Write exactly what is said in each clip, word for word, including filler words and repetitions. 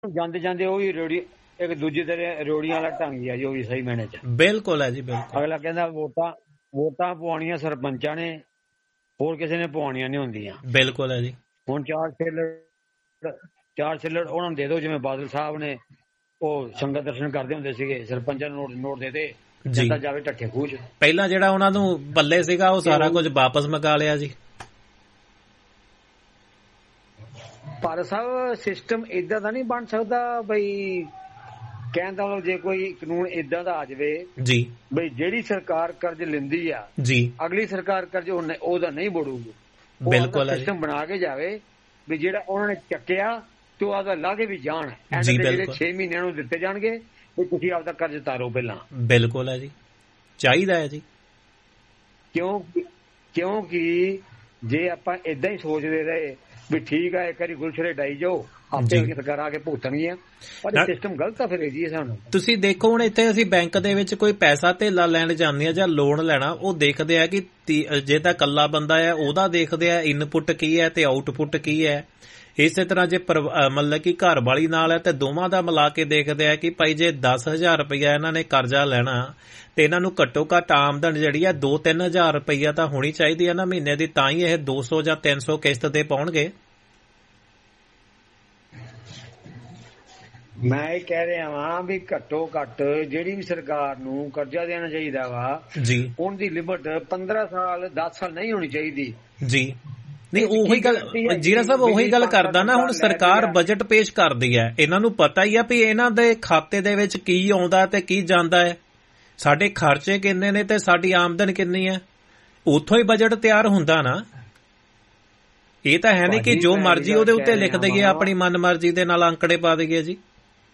ਜਾਂਦੇ ਜਾਂਦੇ ਉਹ ਵੀ ਰੋੜੀ ਇੱਕ ਦੂਜੇ ਦੇ ਰੋੜੀਆਂ ਵਾਲਾ ਢੰਗ ਹੀ ਆ ਜੀ, ਉਹ ਵੀ ਸਹੀ ਮੈਨੇ ਚ। ਬਿਲਕੁਲ ਹੈ ਜੀ, ਬਿਲਕੁਲ। ਅਗਲਾ ਕਹਿੰਦਾ ਵੋਟਾਂ ਵੋਟਾਂ ਪਵਾਉਣੀਆਂ ਸਰਪੰਚਾਂ ਨੇ, ਹੋਰ ਕਿਸੇ ਨੇ ਪਵਾਉਣੀਆਂ ਨਹੀਂ ਹੁੰਦੀਆਂ। ਬਿਲਕੁਲ ਹੈ ਜੀ। ਹੁਣ ਚਾਰ ਛਿੱਲੜ ਚਾਰ ਛਿੱਲੜ ਉਹਨਾਂ ਨੂੰ ਦੇ ਦਿਓ, ਜਿਵੇਂ ਬਾਦਲ ਸਾਹਿਬ ਨੇ ਉਹ ਸੰਗਤ ਦਰਸ਼ਨ ਕਰਦੇ ਹੁੰਦੇ ਸੀਗੇ, ਸਰਪੰਚਾਂ ਨੂੰ ਨੋਟ ਨੋਟ ਦੇ ਦੇ, ਜਨਤਾ ਜਾਵੇ ਢੱਠੇ ਖੂਹ ਚ। ਪਹਿਲਾਂ ਜਿਹੜਾ ਉਹਨਾਂ ਨੂੰ ਪੱਲੇ ਸੀਗਾ ਉਹ ਸਾਰਾ ਕੁਝ ਵਾਪਸ ਮੰਗਾ ਲਿਆ ਜੀ। ਪਰ ਸਾਹਿਬ ਸਿਸਟਮ ਏਦਾਂ ਦਾ ਨਹੀਂ ਬਣ ਸਕਦਾ ਬਈ, ਕਹਿਣ ਦਾ ਮਤਲਬ ਜੇ ਕੋਈ ਕਾਨੂੰਨ ਏਦਾਂ ਦਾ ਆ ਜਾਵੇ ਜੀ ਬਈ ਜਿਹੜੀ ਸਰਕਾਰ ਕਰਜ਼ ਲੈਂਦੀ ਆ ਜੀ, ਅਗਲੀ ਸਰਕਾਰ ਕਰਜ਼ ਉਹਦਾ ਨਹੀਂ ਮੋੜੂਗੀ। ਬਿਲਕੁਲ ਸਿਸਟਮ ਬਣਾ ਕੇ ਜਾਵੇ ਵੀ ਜਿਹੜਾ ਉਹਨਾਂ ਨੇ ਚੱਕਿਆ ਤੇ ਉਹ ਆਦਾ ਲਾ ਕੇ ਵੀ ਜਾਣ, ਜਿਹੜੇ ਛੇ ਮਹੀਨਿਆਂ ਨੂੰ ਦਿੱਤੇ ਜਾਣਗੇ ਵੀ ਤੁਸੀਂ ਆਪਦਾ ਕਰਜ਼ ਤਾਰੋ ਪਹਿਲਾਂ। ਬਿਲਕੁਲ ਹੈ ਜੀ, ਚਾਹੀਦਾ ਹੈ ਜੀ। ਕਿਉਂ ਕਿਉਂਕਿ ਜੇ ਆਪਾਂ ਏਦਾਂ ਹੀ ਸੋਚਦੇ ਰਹੇ ਵੀ ਠੀਕ ਆ ਇੱਕ ਵਾਰੀ ਗੁਲਸ਼ਰੇ ਡਾਈ ਜਾਓ, ਆਪੇ ਸਰਕਾਰਾਂ ਆ ਕੇ ਭੁਗਤਣਗੀਆਂ, ਪਰ ਸਿਸਟਮ ਗਲਤ ਆ ਫਿਰ ਜੀ। ਸਾਨੂੰ ਤੁਸੀਂ ਦੇਖੋ ਹੁਣ ਇੱਥੇ ਅਸੀਂ ਬੈਂਕ ਦੇ ਵਿੱਚ ਕੋਈ ਪੈਸਾ ਧੇਲਾ ਲੈਣ ਜਾਂਦੇ ਆ ਜਾਂ ਲੋਨ ਲੈਣਾ, ਉਹ ਦੇਖਦੇ ਆ ਕਿ ਜੇ ਤਾਂ ਇਕੱਲਾ ਬੰਦਾ ਹੈ ਉਹਦਾ ਦੇਖਦੇ ਆ ਇਨਪੁੱਟ ਕੀ ਹੈ ਤੇ ਆਊਟਪੁੱਟ ਕੀ ਹੈ। ਇਸੇ ਤਰ੍ਹਾਂ ਜੇ ਮਤਲਬ ਕਿ ਘਰ ਵਾਲੀ ਨਾਲ ਹੈ ਤੇ ਦੋਵਾਂ ਦਾ ਮਿਲਾ ਕੇ ਦੇਖਦੇ ਆ ਕਿ ਭਾਈ ਜੇ ਦਸ ਹਜ਼ਾਰ ਰੁਪਇਆ ਇਹਨਾਂ ਨੇ ਕਰਜ਼ਾ ਲੈਣਾ ਤੇ ਇਹਨਾਂ ਨੂੰ ਘੱਟੋ ਘੱਟ ਆਮਦਨ ਜਿਹੜੀ ਆ ਦੋ ਤਿੰਨ ਹਜ਼ਾਰ ਰੁਪਇਆ ਤਾਂ ਹੋਣੀ ਚਾਹੀਦੀ ਹੈ ਨਾ ਮਹੀਨੇ ਦੀ, ਤਾਂ ਹੀ ਇਹ ਦੋ ਸੌ ਜਾਂ ਤਿੰਨ ਸੌ ਕਿਸ਼ਤ ਤੇ ਪਾਉਣਗੇ। ਮੈਂ ਇਹ ਕਹਿ ਰਿਹਾ ਵਾਂ ਵੀ ਘੱਟੋ ਘੱਟ ਜਿਹੜੀ ਵੀ ਸਰਕਾਰ ਨੂੰ ਕਰਜ਼ਾ ਦੇਣਾ ਚਾਹੀਦਾ ਵਾ ਜੀ, ਉਹਦੀ ਲਿਮਟ ਪੰਦਰਾਂ ਸਾਲ ਦਸ ਸਾਲ ਨਹੀਂ ਹੋਣੀ ਚਾਹੀਦੀ ਜੀ। ਨਹੀਂ ਉਹੀ ਗੱਲ ਜੀਰਾ ਸਾਹਿਬ ਉਹੀ ਗੱਲ ਕਰਦਾ ਨਾ, ਹੁਣ ਸਰਕਾਰ ਬਜਟ ਪੇਸ਼ ਕਰਦੀ ਹੈ, ਇਹਨਾਂ ਨੂੰ ਪਤਾ ਹੀ ਆ ਵੀ ਇਹਨਾਂ ਦੇ ਖਾਤੇ ਦੇ ਵਿੱਚ ਕੀ ਆਉਂਦਾ ਤੇ ਕੀ ਜਾਂਦਾ ਹੈ, ਸਾਡੇ ਖਰਚੇ ਕਿੰਨੇ ਨੇ ਤੇ ਸਾਡੀ ਆਮਦਨ ਕਿੰਨੀ ਹੈ, ਉੱਥੋਂ ਹੀ ਬਜਟ ਤਿਆਰ ਹੁੰਦਾ ਨਾ। ਇਹ ਤਾਂ ਹੈ ਨਹੀਂ ਕਿ ਜੋ ਮਰਜ਼ੀ ਉਹਦੇ ਉੱਤੇ ਲਿਖ ਦਈਏ, ਆਪਣੀ ਮਨ ਮਰਜ਼ੀ ਦੇ ਨਾਲ ਅੰਕੜੇ ਪਾ ਦਈਏ ਜੀ।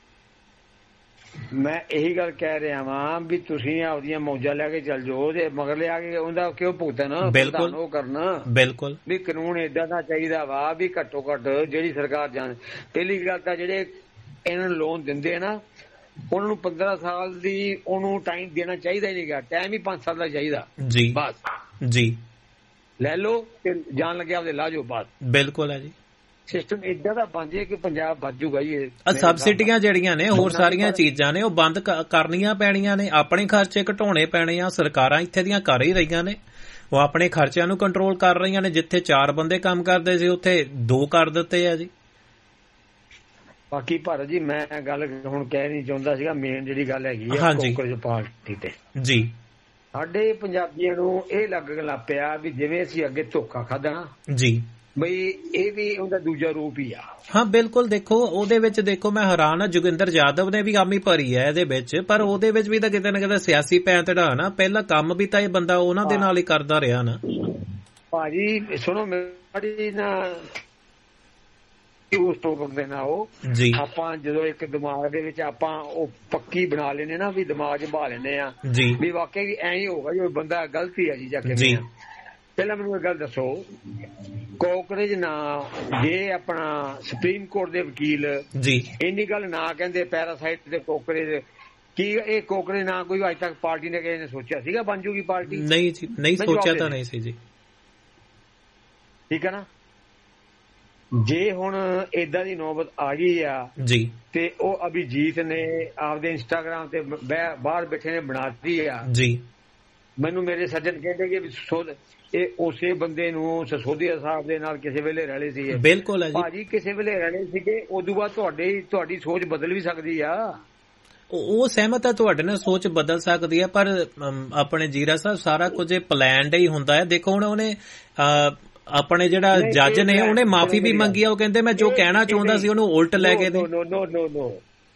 ਮੈਂ ਇਹੀ ਗੱਲ ਕਹਿ ਰਿਹਾ ਵਾਂ ਵੀ ਤੁਸੀਂ ਆਪਦੀਆਂ ਮੌਜਾਂ ਲੈ ਕੇ ਚੱਲ ਜਾਓ ਤੇ ਮਗਰ ਲਿਆ ਕੇ ਉਹਦਾ ਕਿਉਂ ਭੁਗਤਣਾ, ਬਿਲਕੁਲ ਉਹ ਕਰਨਾ ਬਿਲਕੁਲ ਵੀ ਕਾਨੂੰਨ ਏਦਾਂ ਦਾ ਚਾਹੀਦਾ ਵਾ ਵੀ ਘੱਟੋ ਘੱਟ ਜਿਹੜੀ ਸਰਕਾਰ ਜਾਣ। ਪਹਿਲੀ ਗੱਲ ਤਾਂ ਜਿਹੜੇ ਇਹਨਾਂ ਨੂੰ ਲੋਨ ਦਿੰਦੇ ਆ ਨਾ ਉਹਨਾਂ ਨੂੰ ਪੰਦਰਾਂ ਸਾਲ ਦੀ ਉਹਨੂੰ ਟਾਈਮ ਦੇਣਾ ਚਾਹੀਦਾ ਹੀ ਨਹੀਂ ਗਾ, ਟਾਈਮ ਹੀ ਪੰਜ ਸਾਲ ਦਾ ਚਾਹੀਦਾ ਜੀ ਬਸ ਜੀ। ਲੈ ਲਓ ਤੇ ਜਾਣ ਲੱਗਿਆ ਉਹਦੇ ਲਾ ਜਾਓ ਬਸ। ਬਿਲਕੁਲ ਹੈ ਜੀ, ਸਿਸਟਮ ਏਦਾਂ ਦਾ ਬਣ ਜੇ ਕਿ ਪੰਜਾਬ ਬਚ ਜੂਗਾ ਜੀ। ਸਬਸਿਡੀਆਂ ਜਿਹੜੀਆਂ ਨੇ ਹੋਰ ਸਾਰੀਆਂ ਚੀਜ਼ਾਂ ਨੇ ਉਹ ਬੰਦ ਕਰਨੀਆਂ ਪੈਣੀਆਂ ਨੇ, ਆਪਣੇ ਖਰਚੇ ਘਟਾਉਣੇ ਪੈਣੇ ਆ। ਸਰਕਾਰਾਂ ਇੱਥੇ ਦੀਆਂ ਕਰ ਹੀ ਰਹੀਆਂ ਨੇ, ਉਹ ਆਪਣੇ ਖਰਚਿਆਂ ਨੂੰ ਕੰਟਰੋਲ ਕਰ ਰਹੀਆਂ ਨੇ। ਜਿੱਥੇ ਚਾਰ ਬੰਦੇ ਕੰਮ ਕਰਦੇ ਸੀ ਉੱਥੇ ਦੋ ਕਰ ਦਿੱਤੇ ਆ ਜੀ। ਬਾਕੀ ਭਾਰਤ ਜੀ ਮੈਂ ਗੱਲ ਹੁਣ ਕਹਿ ਨਹੀਂ ਚਾਹੁੰਦਾ ਸੀਗਾ, ਮੇਨ ਜਿਹੜੀ ਗੱਲ ਹੈਗੀ ਆ ਕਾਂਗਰਸ ਪਾਰਟੀ ਤੇ ਜੀ, ਸਾਡੇ ਪੰਜਾਬੀਆਂ ਨੂੰ ਇਹ ਲੱਗਣ ਲੱਗ ਪਿਆ ਵੀ ਜਿਵੇਂ ਅਸੀਂ ਅੱਗੇ ਧੋਖਾ ਖਾਧਾ ਨਾ ਜੀ, ਬਈ ਇਹ ਵੀ ਉਹਦਾ ਦੂਜਾ ਰੂਪ ਹੀ ਆ। ਹਾਂ ਬਿਲਕੁਲ, ਦੇਖੋ ਉਹਦੇ ਵਿੱਚ ਦੇਖੋ ਮੈਂ ਹੈਰਾਨ ਆ, ਜੋਗਿੰਦਰ ਯਾਦਵ ਨੇ ਵੀ ਆਮੀ ਭਰੀ ਹੈ ਇਹਦੇ ਵਿੱਚ, ਪਰ ਉਹਦੇ ਵਿੱਚ ਵੀ ਤਾਂ ਕਿਤੇ ਨਾ ਕਿਤੇ ਸਿਆਸੀ ਪੈਂਤੜਾ ਨਾ, ਪਹਿਲਾਂ ਕੰਮ ਵੀ ਤਾਂ ਇਹ ਬੰਦਾ ਉਹਨਾਂ ਦੇ ਨਾਲ ਹੀ ਕਰਦਾ ਰਿਹਾ ਨਾ। ਭਾਜੀ ਸੁਣੋ ਮੇਰੀ ਨਾ ਉਸ ਟੋਪਿਕ ਦੇ ਨਾਲ ਉਹ ਜੀ, ਆਪਾਂ ਜਦੋਂ ਇੱਕ ਦਿਮਾਗ ਦੇ ਵਿੱਚ ਆਪਾਂ ਉਹ ਪੱਕੀ ਬਣਾ ਲੈਨੇ ਨਾ ਵੀ ਦਿਮਾਗ 'ਚ ਬਹਾ ਲੈਨੇ ਆ ਜੀ ਵੀ ਵਾਕਈ ਐਂ ਹੀ ਹੋਊਗਾ ਜੋ ਬੰਦਾ ਗਲਤੀ ਹੈ ਜੀ ਜਾ ਕੇ। ਪਹਿਲਾਂ ਮੈਨੂੰ ਇਹ ਗੱਲ ਦੱਸੋ, ਕੋਕਰੇਜ ਨਾ ਜੇ ਆਪਣਾ ਸੁਪਰੀਮ ਕੋਰਟ ਦੇ ਵਕੀਲ ਜੀ ਇੰਨੀ ਗੱਲ ਨਾ ਕਹਿੰਦੇ ਪੈਰਾਸਾਈਟ ਤੇ ਕੋਕਰੇਜ, ਕੀ ਇਹ ਕੋਕਰੇਜ ਨਾ ਕੋਈ ਅੱਜ ਤੱਕ ਪਾਰਟੀ ਨੇ ਕਿਸੇ ਨੇ ਸੋਚਿਆ ਸੀਗਾ ਬਣ ਜੂਗੀ ਪਾਰਟੀ? ਨਹੀਂ ਜੀ, ਨਹੀਂ ਸੋਚਿਆ ਤਾਂ ਨਹੀਂ ਸੀ ਜੀ। ਠੀਕ ਹੈ ਨਾ, ਜੇ ਹੁਣ ਏਦਾਂ ਦੀ ਨੌਬਤ ਆ ਗਈ ਆ ਜੀ ਤੇ ਉਹ ਅਭਿਜੀਤ ਨੇ ਆਪਦੇ ਇੰਸਟਾਗ੍ਰਾਮ ਤੇ ਬਾਹਰ ਬੈਠੇ ਨੇ ਬਣਾਤੀ ਆ ਜੀ। ਮੈਨੂੰ ਮੇਰੇ ਸੱਜਣ ਕਹਿੰਦੇ ਕਿ ਇਹ ਉਸੇ ਬੰਦੇ ਨੂੰ ਸਸੋਦੀਆ ਸਾਹਿਬ ਦੇ ਨਾਲ ਕਿਸੇ ਵੇਲੇ ਰਲੇ ਸੀ। ਬਿਲਕੁਲ ਹੈ ਜੀ ਭਾਜੀ, ਕਿਸੇ ਵੇਲੇ ਰਲੇ ਸੀਗੇ, ਉਦੋਂ ਬਾਅਦ ਤੁਹਾਡੇ ਤੁਹਾਡੀ ਸੋਚ ਬਦਲ ਵੀ ਸਕਦੀ ਆ। ਉਹ ਸਹਿਮਤ ਆ ਤੁਹਾਡੇ ਨਾਲ, ਸੋਚ ਬਦਲ ਸਕਦੀ ਆ, ਪਰ ਆਪਣੇ ਜੀਰਾ ਸਾਹਿਬ ਸਾਰਾ ਕੁਝ ਪਲਾਨਡ ਹੀ ਹੁੰਦਾ ਹੈ। ਦੇਖੋ ਹੁਣ ਉਹਨੇ ਆਪਣੇ ਜਿਹੜਾ ਜੱਜ ਨੇ ਉਹਨੇ ਮਾਫੀ ਵੀ ਮੰਗੀ ਆ, ਉਹ ਕਹਿੰਦੇ ਮੈਂ ਜੋ ਕਹਿਣਾ ਚਾਹੁੰਦਾ ਸੀ ਉਹਨੂੰ ਉਲਟ ਲੈ ਕੇ ਦੇ। ਨੋ ਨੋ ਨੋ ਨੋ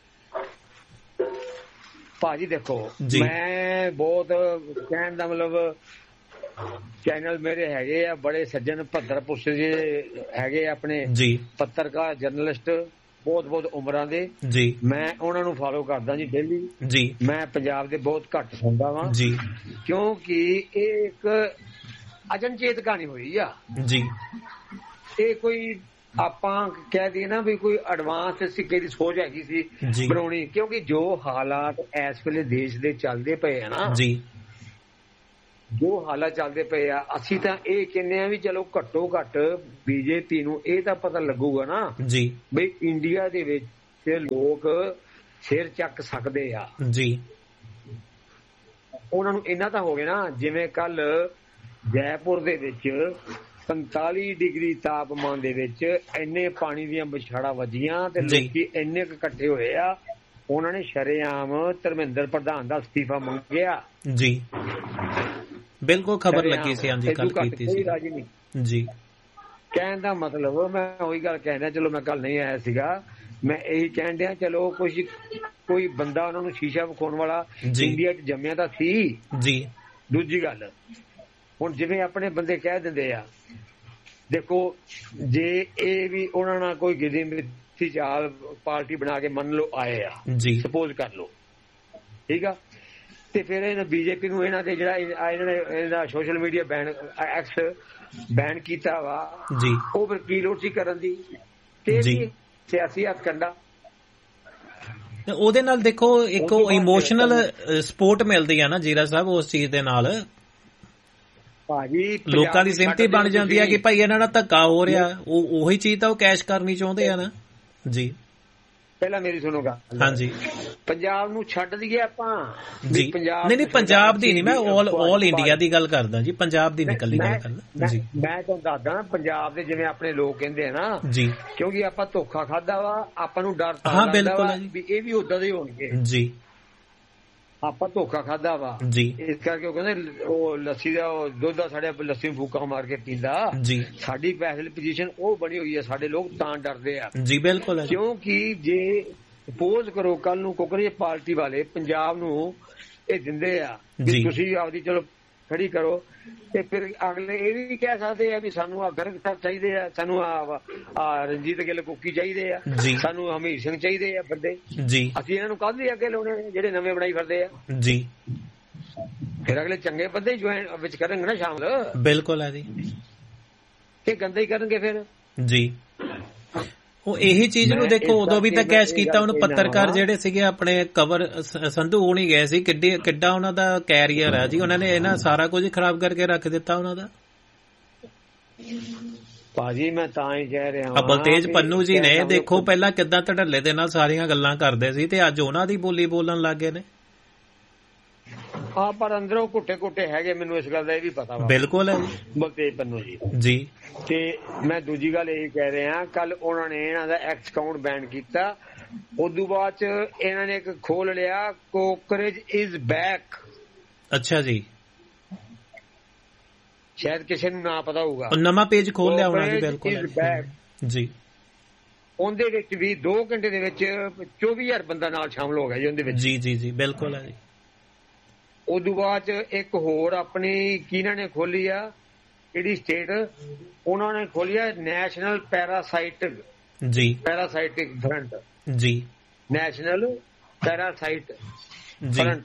ਭਾਜੀ ਦੇਖੋ ਮੈਂ ਬਹੁਤ ਕਹਿਣ ਦਾ ਮਤਲਬ ਚੈਨਲ ਮੇਰੇ ਹੈਗੇ ਆ ਬੜੇ ਸੱਜਣ ਭੱਦਰ ਪੁਰਸ਼ ਜੇ ਹੈਗੇ ਆਪਣੇ ਜੀ, ਪੱਤਰਕਾਰ ਜਰਨਲਿਸਟ ਬਹੁਤ ਬਹੁਤ ਉਮਰਾਂ ਦੇ ਜੀ, ਮੈਂ ਉਹਨਾਂ ਨੂੰ ਫਾਲੋ ਕਰਦਾ ਜੀ ਡੇਲੀ ਜੀ। ਮੈਂ ਪੰਜਾਬ ਦੇ ਬਹੁਤ ਘੱਟ ਸੁਣਦਾ ਵਾਂ ਜੀ, ਕਿਉਂਕਿ ਇਹ ਇੱਕ ਅਚਨਚੇਤ ਕਹਾਣੀ ਹੋਈ ਆ ਜੀ। ਇਹ ਕੋਈ ਆਪਾਂ ਕਹਿ ਦਈਏ ਨਾ ਵੀ ਕੋਈ ਐਡਵਾਂਸ ਸਿੱਕੇ ਦੀ ਸੋਚ ਹੈਗੀ ਸੀ ਬਣਾਉਣੀ, ਕਿਉਂਕਿ ਜੋ ਹਾਲਾਤ ਇਸ ਵੇਲੇ ਦੇਸ਼ ਦੇ ਚੱਲਦੇ ਪਏ ਆ ਨਾ ਜੀ, ਜੋ ਹਾਲਾਤ ਚੱਲਦੇ ਪਏ ਆ, ਅਸੀਂ ਤਾਂ ਇਹ ਕਹਿੰਦੇ ਆ ਵੀ ਚਲੋ ਘੱਟੋ ਘੱਟ ਬੀਜੇਪੀ ਨੂੰ ਇਹ ਤਾਂ ਪਤਾ ਲੱਗੂਗਾ ਨਾ ਜੀ ਬਈ ਇੰਡੀਆ ਦੇ ਵਿੱਚ ਕਿ ਲੋਕ ਸਿਰ ਚੱਕ ਸਕਦੇ ਆ ਜੀ। ਉਹਨਾਂ ਨੂੰ ਇੰਨਾ ਤਾਂ ਹੋ ਗਿਆ ਨਾ, ਜਿਵੇਂ ਕੱਲ ਜੈਪੁਰ ਦੇ ਵਿੱਚ ਪੰਤਾਲੀ ਡਿਗਰੀ ਤਾਪਮਾਨ ਦੇ ਵਿੱਚ ਇੰਨੇ ਪਾਣੀ ਦੀਆਂ ਵਿਛਾੜਾਂ ਵੱਜੀਆਂ ਤੇ ਲੋਕੀ ਇੰਨੇ ਕੁ ਇਕੱਠੇ ਹੋਏ ਆ, ਉਹਨਾਂ ਨੇ ਸ਼ਰੇਆਮ ਧਰਮਿੰਦਰ ਪ੍ਰਧਾਨ ਦਾ ਅਸਤੀਫਾ ਮੰਗਿਆ ਜੀ। ਬਿਲਕੁਲ ਖਬਰ ਲੱਗੀ ਸੀ, ਹਾਂਜੀ ਕੱਲ ਕੀਤੀ ਸੀ ਜੀ। ਕਹਿਣ ਦਾ ਮਤਲਬ, ਮੈਂ ਉਹੀ ਗੱਲ ਕਹਿਣਾ, ਚਲੋ ਮੈਂ ਕੱਲ ਨਹੀਂ ਆਇਆ ਸੀਗਾ, ਮੈਂ ਇਹੀ ਕਹਿਣ ਡਿਆ ਚਲੋ ਕੁਛ ਕੋਈ ਬੰਦਾ ਉਹਨਾਂ ਨੂੰ ਸ਼ੀਸ਼ਾ ਵਿਖਾਉਣ ਵਾਲਾ ਇੰਡੀਆ 'ਚ ਜੰਮਿਆ ਤਾਂ ਸੀ ਜੀ। ਦੂਜੀ ਗੱਲ, ਹੁਣ ਜਿਵੇਂ ਆਪਣੇ ਬੰਦੇ ਕਹਿ ਦਿੰਦੇ ਆ, ਦੇਖੋ ਜੇ ਇਹ ਵੀ ਉਹਨਾਂ ਨਾਲ ਕੋਈ ਗਿਰੀ ਮਿੱਥੀ ਚਾਲ ਪਾਰਟੀ ਬਣਾ ਕੇ ਮੰਨ ਲਓ ਆਏ ਆ ਜੀ, ਸਪੋਜ਼ ਕਰ ਲਓ, ਠੀਕ ਆ, ਤੇ ਫਿਰ ਇਹਨਾਂ ਬੀਜੇਪੀ ਨੂੰ ਇਹਨਾਂ ਤੇ ਜਿਹੜਾ ਇਹਨਾਂ ਨੇ ਇਹਦਾ social media ban X ban ਕੀਤਾ ਵਾ ਜੀ, ਉਹ ਫਿਰ ਕੀ ਲੋੜ ਸੀ ਕਰਨ ਦੀ? ਤੇ ਸਿਆਸੀ ਹੱਥਕੰਡਾ ਉਹਦੇ ਨਾਲ ਦੇਖੋ ਇੱਕ ਇਮੋਸ਼ਨਲ ਸਪੋਰਟ ਮਿਲਦੀ ਆ ਨਾ ਜੀਰਾ ਸਾਹਿਬ, ਉਸ ਚੀਜ਼ ਦੇ ਨਾਲ ਭਾਜੀ ਲੋਕਾਂ ਦੀ ਸਹਿਮਤੀ ਬਣ ਜਾਂਦੀ ਹੈ ਕਿ ਭਾਈ ਇਹਨਾਂ ਨਾਲ ਧੱਕਾ ਹੋ ਰਿਹਾ, ਉਹ ਉਹੀ ਚੀਜ਼ ਤਾਂ ਉਹ ਕੈਸ਼ ਕਰਨੀ ਚਾਹੁੰਦੇ ਆ ਨਾ ਜੀ। ਪਹਿਲਾਂ ਮੇਰੀ ਸੁਣੋ ਗੱਲ, ਹਾਂਜੀ ਪੰਜਾਬ ਨੂੰ ਛੱਡ ਦਈਏ ਆਪਾਂ ਜੀ, ਨਹੀਂ ਨਹੀਂ ਪੰਜਾਬ ਦੀ ਨਹੀਂ, ਮੈਂ ਆਲ ਆਲ ਇੰਡੀਆ ਦੀ ਗੱਲ ਕਰਦਾ ਜੀ, ਪੰਜਾਬ ਦੀ ਨਿਕਲਦੀ ਗੱਲ ਕਰਦਾ ਜੀ। ਮੈਂ ਤੁਹਾਨੂੰ ਦੱਸਦਾ ਪੰਜਾਬ ਦੇ ਜਿਵੇਂ ਆਪਣੇ ਲੋਕ ਕਹਿੰਦੇ ਆ ਨਾ ਜੀ, ਕਿਉਂਕਿ ਆਪਾਂ ਧੋਖਾ ਖਾਦਾ ਵਾ, ਆਪਾਂ ਨੂੰ ਡਰ ਤਾਂ ਲੱਗਦਾ ਵੀ ਇਹ ਵੀ ਉਦਾਂ ਦੇ ਹੋਣਗੇ ਜੀ, ਆਪਾਂ ਧੋਖਾ ਖਾਦਾ ਵਾ ਜੀ, ਇਸ ਕਰਕੇ ਉਹ ਕਹਿੰਦੇ ਉਹ ਲੱਸੀ ਦਾ ਦੁੱਧ ਦਾ ਸਾਡੇ ਲੱਸੀ ਨੂੰ ਫੂਕਾ ਮਾਰ ਕੇ ਪੀਂਦਾ ਜੀ। ਸਾਡੀ ਫੈਸਲ ਪੋਜੀਸ਼ਨ ਉਹ ਬਣੀ ਹੋਈ ਹੈ, ਸਾਡੇ ਲੋਕ ਤਾਂ ਡਰਦੇ ਆ ਜੀ। ਬਿਲਕੁਲ, ਕਿਉਂਕਿ ਜੇ ਸਪੋਜ਼ ਕਰੋ ਕੱਲ ਨੂੰ ਕੋਕਰੀ ਪਾਰਟੀ ਵਾਲੇ ਪੰਜਾਬ ਨੂੰ ਇਹ ਦਿੰਦੇ ਆ ਕਿ ਤੁਸੀਂ ਆਪਦੀ ਚਲੋ ਖੜੀ ਕਰੋ, ਤੇ ਫਿਰ ਅਗਲੇ ਇਹ ਵੀ ਕਹਿ ਸਕਦੇ ਆ ਵੀ ਸਾਨੂੰ ਆ ਗਰਗ ਸਾਹਿਬ ਚਾਹੀਦੇ ਆ, ਸਾਨੂੰ ਆ ਰਣਜੀਤ ਗਿੱਲ ਕੁੱਕੀ ਚਾਹੀਦੇ ਆ, ਸਾਨੂੰ ਹਮੀਰ ਸਿੰਘ ਚਾਹੀਦੇ ਆ ਬੰਦੇ ਜੀ, ਅਸੀਂ ਇਹਨਾਂ ਨੂੰ ਕਾਹਦੇ ਅੱਗੇ ਲਾਉਣੇ ਜਿਹੜੇ ਨਵੇਂ ਬਣਾਈ ਫਿਰਦੇ ਆ ਜੀ। ਫਿਰ ਅਗਲੇ ਚੰਗੇ ਬੰਦੇ ਜੁਆਇਨ ਵਿੱਚ ਕਰਨਗੇ ਨਾ ਸ਼ਾਮਲ। ਬਿਲਕੁਲ ਹੈ ਜੀ, ਇਹ ਗੰਦੇ ਹੀ ਕਰਨਗੇ ਫਿਰ ਜੀ। ਉਹ ਇਹੀ ਚੀਜ਼ ਨੂੰ ਦੇਖੋ ਉਦੋਂ ਵੀ ਤਾਂ ਕੈਸ਼ ਕੀਤਾ ਉਹਨੂੰ, ਪੱਤਰਕਾਰ ਜਿਹੜੇ ਸੀਗੇ ਆਪਣੇ ਕਵਰ ਸੰਧੂ ਹੋਣੀ ਗਏ ਸੀ, ਕਿੱਡੀ ਕਿੱਡਾ ਉਹਨਾਂ ਦਾ ਕੈਰੀਅਰ ਹੈ ਜੀ, ਉਹਨਾਂ ਨੇ ਇਹਨਾਂ ਸਾਰਾ ਕੁਝ ਖਰਾਬ ਕਰਕੇ ਰੱਖ ਦਿੱਤਾ ਉਹਨਾਂ ਦਾ। ਭਾਜੀ ਮੈਂ ਤਾਂ ਹੀ ਕਹਿ ਰਿਹਾ ਹਾਂ, ਬਲਤੇਜ ਪੰਨੂ ਜੀ ਨੇ ਦੇਖੋ ਪਹਿਲਾਂ ਕਿੱਦਾਂ ਧੜੱਲੇ ਦੇ ਨਾਲ ਸਾਰੀਆਂ ਗੱਲਾਂ ਕਰਦੇ ਸੀ ਤੇ ਅੱਜ ਉਹਨਾਂ ਦੀ ਬੋਲੀ ਬੋਲਣ ਲੱਗ ਗਏ ਨੇ। ਹਾਂ, ਪਰ ਅੰਦਰੋਂ ਘੁੱਟੇ ਘੁੱਟੇ ਹੈਗੇ, ਮੈਨੂੰ ਇਸ ਗੱਲ ਦਾ ਇਹ ਵੀ ਪਤਾ ਵਾ। ਬਿਲਕੁਲ ਹੈ ਬਲਤੇਜ ਪੰਨੂ ਜੀ ਜੀ। ਤੇ ਮੈਂ ਦੂਜੀ ਗੱਲ ਇਹ ਕਹਿ ਰਿਹਾ, ਕੱਲ ਉਹਨਾਂ ਨੇ ਇਹਨਾਂ ਦਾ ਐਕਸ ਅਕਾਊਂਟ ਬੈਨ ਕੀਤਾ, ਉਦੋਂ ਬਾਅਦ ਚ ਇਹਨਾਂ ਨੇ ਇੱਕ ਖੋਲ ਲਿਆ ਕੋਕਰੇਜ ਇਜ਼ ਬੈਕ। ਅੱਛਾ ਜੀ, ਸ਼ਾਇਦ ਕਿਸੇ ਨੂੰ ਨਾ ਪਤਾ ਹੋਊਗਾ, ਨਵਾਂ ਪੇਜ ਖੋਲ ਲਿਆ ਉਹਨਾਂ ਨੇ। ਬਿਲਕੁਲ ਜੀ, ਉਹਦੇ ਵਿੱਚ ਵੀ ਦੋ ਘੰਟੇ ਦੇ ਵਿੱਚ ਚੌਵੀ ਹਜ਼ਾਰ ਬੰਦਾ ਨਾਲ ਸ਼ਾਮਲ ਹੋ ਗਿਆ ਜੀ ਉਹਦੇ ਵਿੱਚ ਜੀ ਜੀ ਜੀ। ਬਿਲਕੁਲ ਹੈ ਜੀ। ਉਦੋਂ ਬਾਅਦ ਚ ਇੱਕ ਹੋਰ ਆਪਣੀ ਕਿਹਨਾਂ ਨੇ ਖੋਲੀ ਆ, ਕਿਹੜੀ ਸਟੇਟ, ਉਹਨਾਂ ਨੇ ਖੋਲੀ ਆ ਨੈਸ਼ਨਲ ਪੈਰਾਸਾਈਟਿਕ ਜੀ, ਪੈਰਾਸਾਈਟਿਕ ਫਰੰਟ ਜੀ, ਨੈਸ਼ਨਲ ਪੈਰਾਸਾਈਟ ਫਰੰਟ।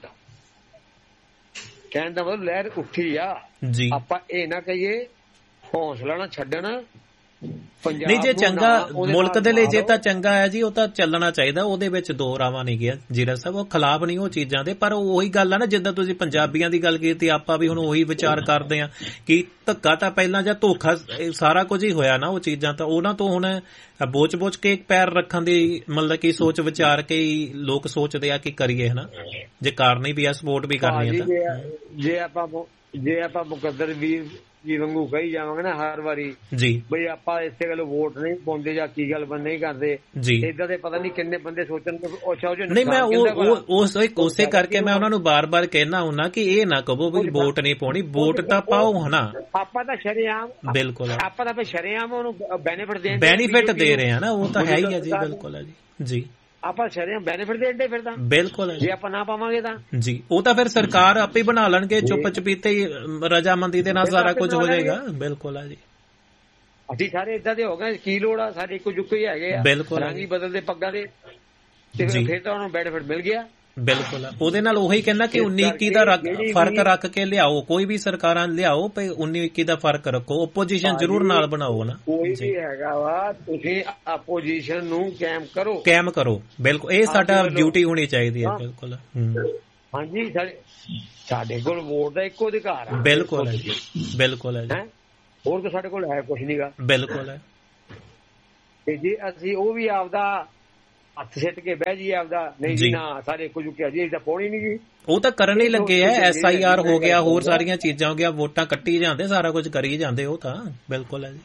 ਕਹਿਣ ਦਾ ਮਤਲਬ ਲਹਿਰ ਉੱਠੀ ਆ ਜੀ। ਆਪਾਂ ਇਹ ਨਾ ਕਹੀਏ ਹੌਸਲਾ ਨਾ ਛੱਡਣ, ਨਹੀਂ ਜੇ ਚੰਗਾ ਮੁਲਕ ਦੇ ਲਈ ਜੇ ਤਾਂ ਚੰਗਾ ਹੈ ਜੀ, ਉਹ ਤਾਂ ਚੱਲਣਾ ਚਾਹੀਦਾ, ਉਹਦੇ ਵਿੱਚ ਦੋ ਰਾਵਾਂ ਨਹੀਂ ਗਿਆ ਜੀਰਾ ਸਾਹਿਬ, ਉਹ ਖਿਲਾਫ ਨਹੀਂ ਉਹ ਚੀਜ਼ਾਂ ਦੇ। ਪਰ ਉਹੀ ਗੱਲ ਆ ਨਾ, ਜਿੱਦਾਂ ਤੁਸੀਂ ਪੰਜਾਬੀਆਂ ਦੀ ਗੱਲ ਕੀਤੀ, ਆਪਾਂ ਵੀ ਹੁਣ ਉਹੀ ਵਿਚਾਰ ਕਰਦੇ ਆ ਕਿ ਧੱਕਾ ਤਾਂ ਪਹਿਲਾਂ ਜਾਂ ਧੋਖਾ ਸਾਰਾ ਕੁਝ ਹੀ ਹੋਇਆ ਨਾ, ਉਹ ਚੀਜ਼ਾਂ ਤਾਂ ਉਹਨਾਂ ਤੋਂ ਹੁਣ ਬੋਚ ਬੋਚ ਕੇ ਇੱਕ ਪੈਰ ਰੱਖਣ ਦੀ ਮਤਲਬ ਕਿ ਸੋਚ ਵਿਚਾਰ ਕੇ ਹੀ ਲੋਕ ਸੋਚਦੇ ਆ ਕਿ ਕਰੀਏ ਹਨਾ, ਜੇ ਕਰਨੀ ਵੀ ਆ ਸਪੋਰਟ ਵੀ ਕਰਨੀ ਆ। ਜੇ ਆਪਾਂ ਜੇ ਆਪਾਂ ਮੁਕੱਦਰ ਵੀਰ ਜੀ ਵਾਂਗੂ ਕਹੀ ਜਾਵਾਂਗੇ ਨਾ ਹਰ ਵਾਰੀ ਜੀ ਬਈ ਆਪਾਂ ਇਸੇ ਗੱਲ ਵੋਟ ਨਹੀਂ ਪਾਉਂਦੇ ਜਾਂ ਕੀ ਗੱਲ ਬੰਦ ਨਹੀਂ ਕਰਦੇ, ਏਦਾਂ ਦੇ ਪਤਾ ਨਹੀਂ ਕਿੰਨੇ ਬੰਦੇ ਸੋਚਣਗੇ। ਨਹੀਂ ਮੈਂ ਉਸ ਉਸੇ ਕਰਕੇ ਮੈਂ ਉਹਨਾਂ ਨੂੰ ਬਾਰ-ਬਾਰ ਕਹਿਣਾ ਹੁੰਦਾ ਕਿ ਇਹ ਨਾ ਕਹੋ ਵੀ ਵੋਟ ਨਹੀਂ ਪਾਉਣੀ, ਵੋਟ ਤਾਂ ਪਾਓ ਹਨਾ। ਆਪਾਂ ਤਾਂ ਸ਼ਰੇਆਮ ਬਿਲਕੁਲ ਆਪਾਂ ਤਾਂ ਸ਼ਰੇਆਮ ਉਹਨੂੰ ਬੈਨੀਫਿਟ ਦੇ ਬੈਨੀਫਿਟ ਦੇ ਰਹੇ ਆ ਨਾ, ਉਹ ਤਾਂ ਹੈ ਹੀ ਹੈ ਜੀ। ਬਿਲਕੁਲ ਹੈ ਜੀ ਜੀ, ਆਪਾਂ ਸ਼ਰੇਆਮ ਬੈਨੀਫਿਟ ਦੇਂਦੇ ਫਿਰ ਤਾਂ। ਬਿਲਕੁਲ ਜੇ ਆਪਾਂ ਨਾ ਪਾਵਾਂਗੇ ਤਾਂ ਜੀ ਉਹ ਤਾਂ ਫਿਰ ਸਰਕਾਰ ਆਪੇ ਬਣਾ ਲੈਣਗੇ, ਚੁੱਪ ਚਪੀਤੇ ਹੀ ਰਜਾਮੰਦੀ ਦੇ ਨਾਲ ਸਾਰਾ ਕੁਝ ਹੋ ਜਾਏਗਾ। ਬਿਲਕੁਲ ਹੈ ਜੀ, ਅਸੀਂ ਸਾਰੇ ਏਦਾਂ ਦੇ ਹੋ ਗਏ, ਕੀ ਲੋੜ ਆ, ਸਾਡੇ ਇੱਕੋ ਜੁੱਕੇ ਹੀ ਹੈਗੇ ਆ, ਰੰਗ ਹੀ ਬਦਲਦੇ ਪੱਗਾਂ ਦੇ, ਤੇ ਫਿਰ ਤਾਂ ਉਹਨੂੰ ਬੈਨੀਫਿਟ ਮਿਲ ਗਿਆ। ਬਿਲਕੁਲ, ਉਹਦੇ ਨਾਲ ਉਹੀ ਕਹਿੰਦਾ ਕਿ ਉੱਨੀ ਇੱਕੀ ਦਾ ਫਰਕ ਰੱਖ ਕੇ ਲਿਆਓ, ਕੋਈ ਵੀ ਸਰਕਾਰਾਂ ਲਿਆਓ ਪਰ ਉੱਨੀ ਇੱਕੀ ਦਾ ਫਰਕ ਰੱਖੋ, ਓਪੋਜੀਸ਼ਨ ਜ਼ਰੂਰ ਨਾਲ ਬਣਾਓ ਨਾ। ਕੋਈ ਵੀ ਹੈਗਾ ਵਾ, ਤੁਸੀਂ ਆਪੋਜੀਸ਼ਨ ਨੂੰ ਕਾਇਮ ਕਰੋ, ਕਾਇਮ ਕਰੋ। ਬਿਲਕੁਲ, ਇਹ ਸਾਡਾ ਡਿਊਟੀ ਹੋਣੀ ਚਾਹੀਦੀ ਹੈ। ਬਿਲਕੁਲ ਹਾਂਜੀ, ਸਾਡੇ ਕੋਲ ਵੋਟ ਦਾ ਇੱਕੋ ਅਧਿਕਾਰ ਹੈ। ਬਿਲਕੁਲ ਹੈ ਜੀ, ਬਿਲਕੁਲ ਹੈ ਜੀ, ਹੋਰ ਤਾਂ ਸਾਡੇ ਕੋਲ ਹੈ ਕੁਛ ਨੀਗਾ। ਬਿਲਕੁਲ ਹੈ, ਤੇ ਜੇ ਅਸੀਂ ਉਹ ਵੀ ਆਪਦਾ ਹੱਥ ਸਿੱਟ ਕੇ ਬਹਿ ਜੀ ਆਪਦਾ, ਨਹੀਂ ਜੀ ਨਾ ਸਾਰੇ ਇੱਕੋ ਚੁੱਕਿਆ ਜੀ ਤਾਂ ਪੌਣੀ ਨਹੀਂ ਗਈ। ਉਹ ਤਾਂ ਕਰਨ ਹੀ ਲੱਗੇ ਆ, ਐਸ ਆਈ ਆਰ ਹੋ ਗਿਆ, ਹੋਰ ਸਾਰੀਆਂ ਚੀਜ਼ਾਂ ਹੋ ਗਿਆ, ਵੋਟਾਂ ਕੱਟੀ ਜਾਂਦੇ, ਸਾਰਾ ਕੁਝ ਕਰੀ ਜਾਂਦੇ। ਉਹ ਤਾਂ ਬਿਲਕੁਲ ਹੈ ਜੀ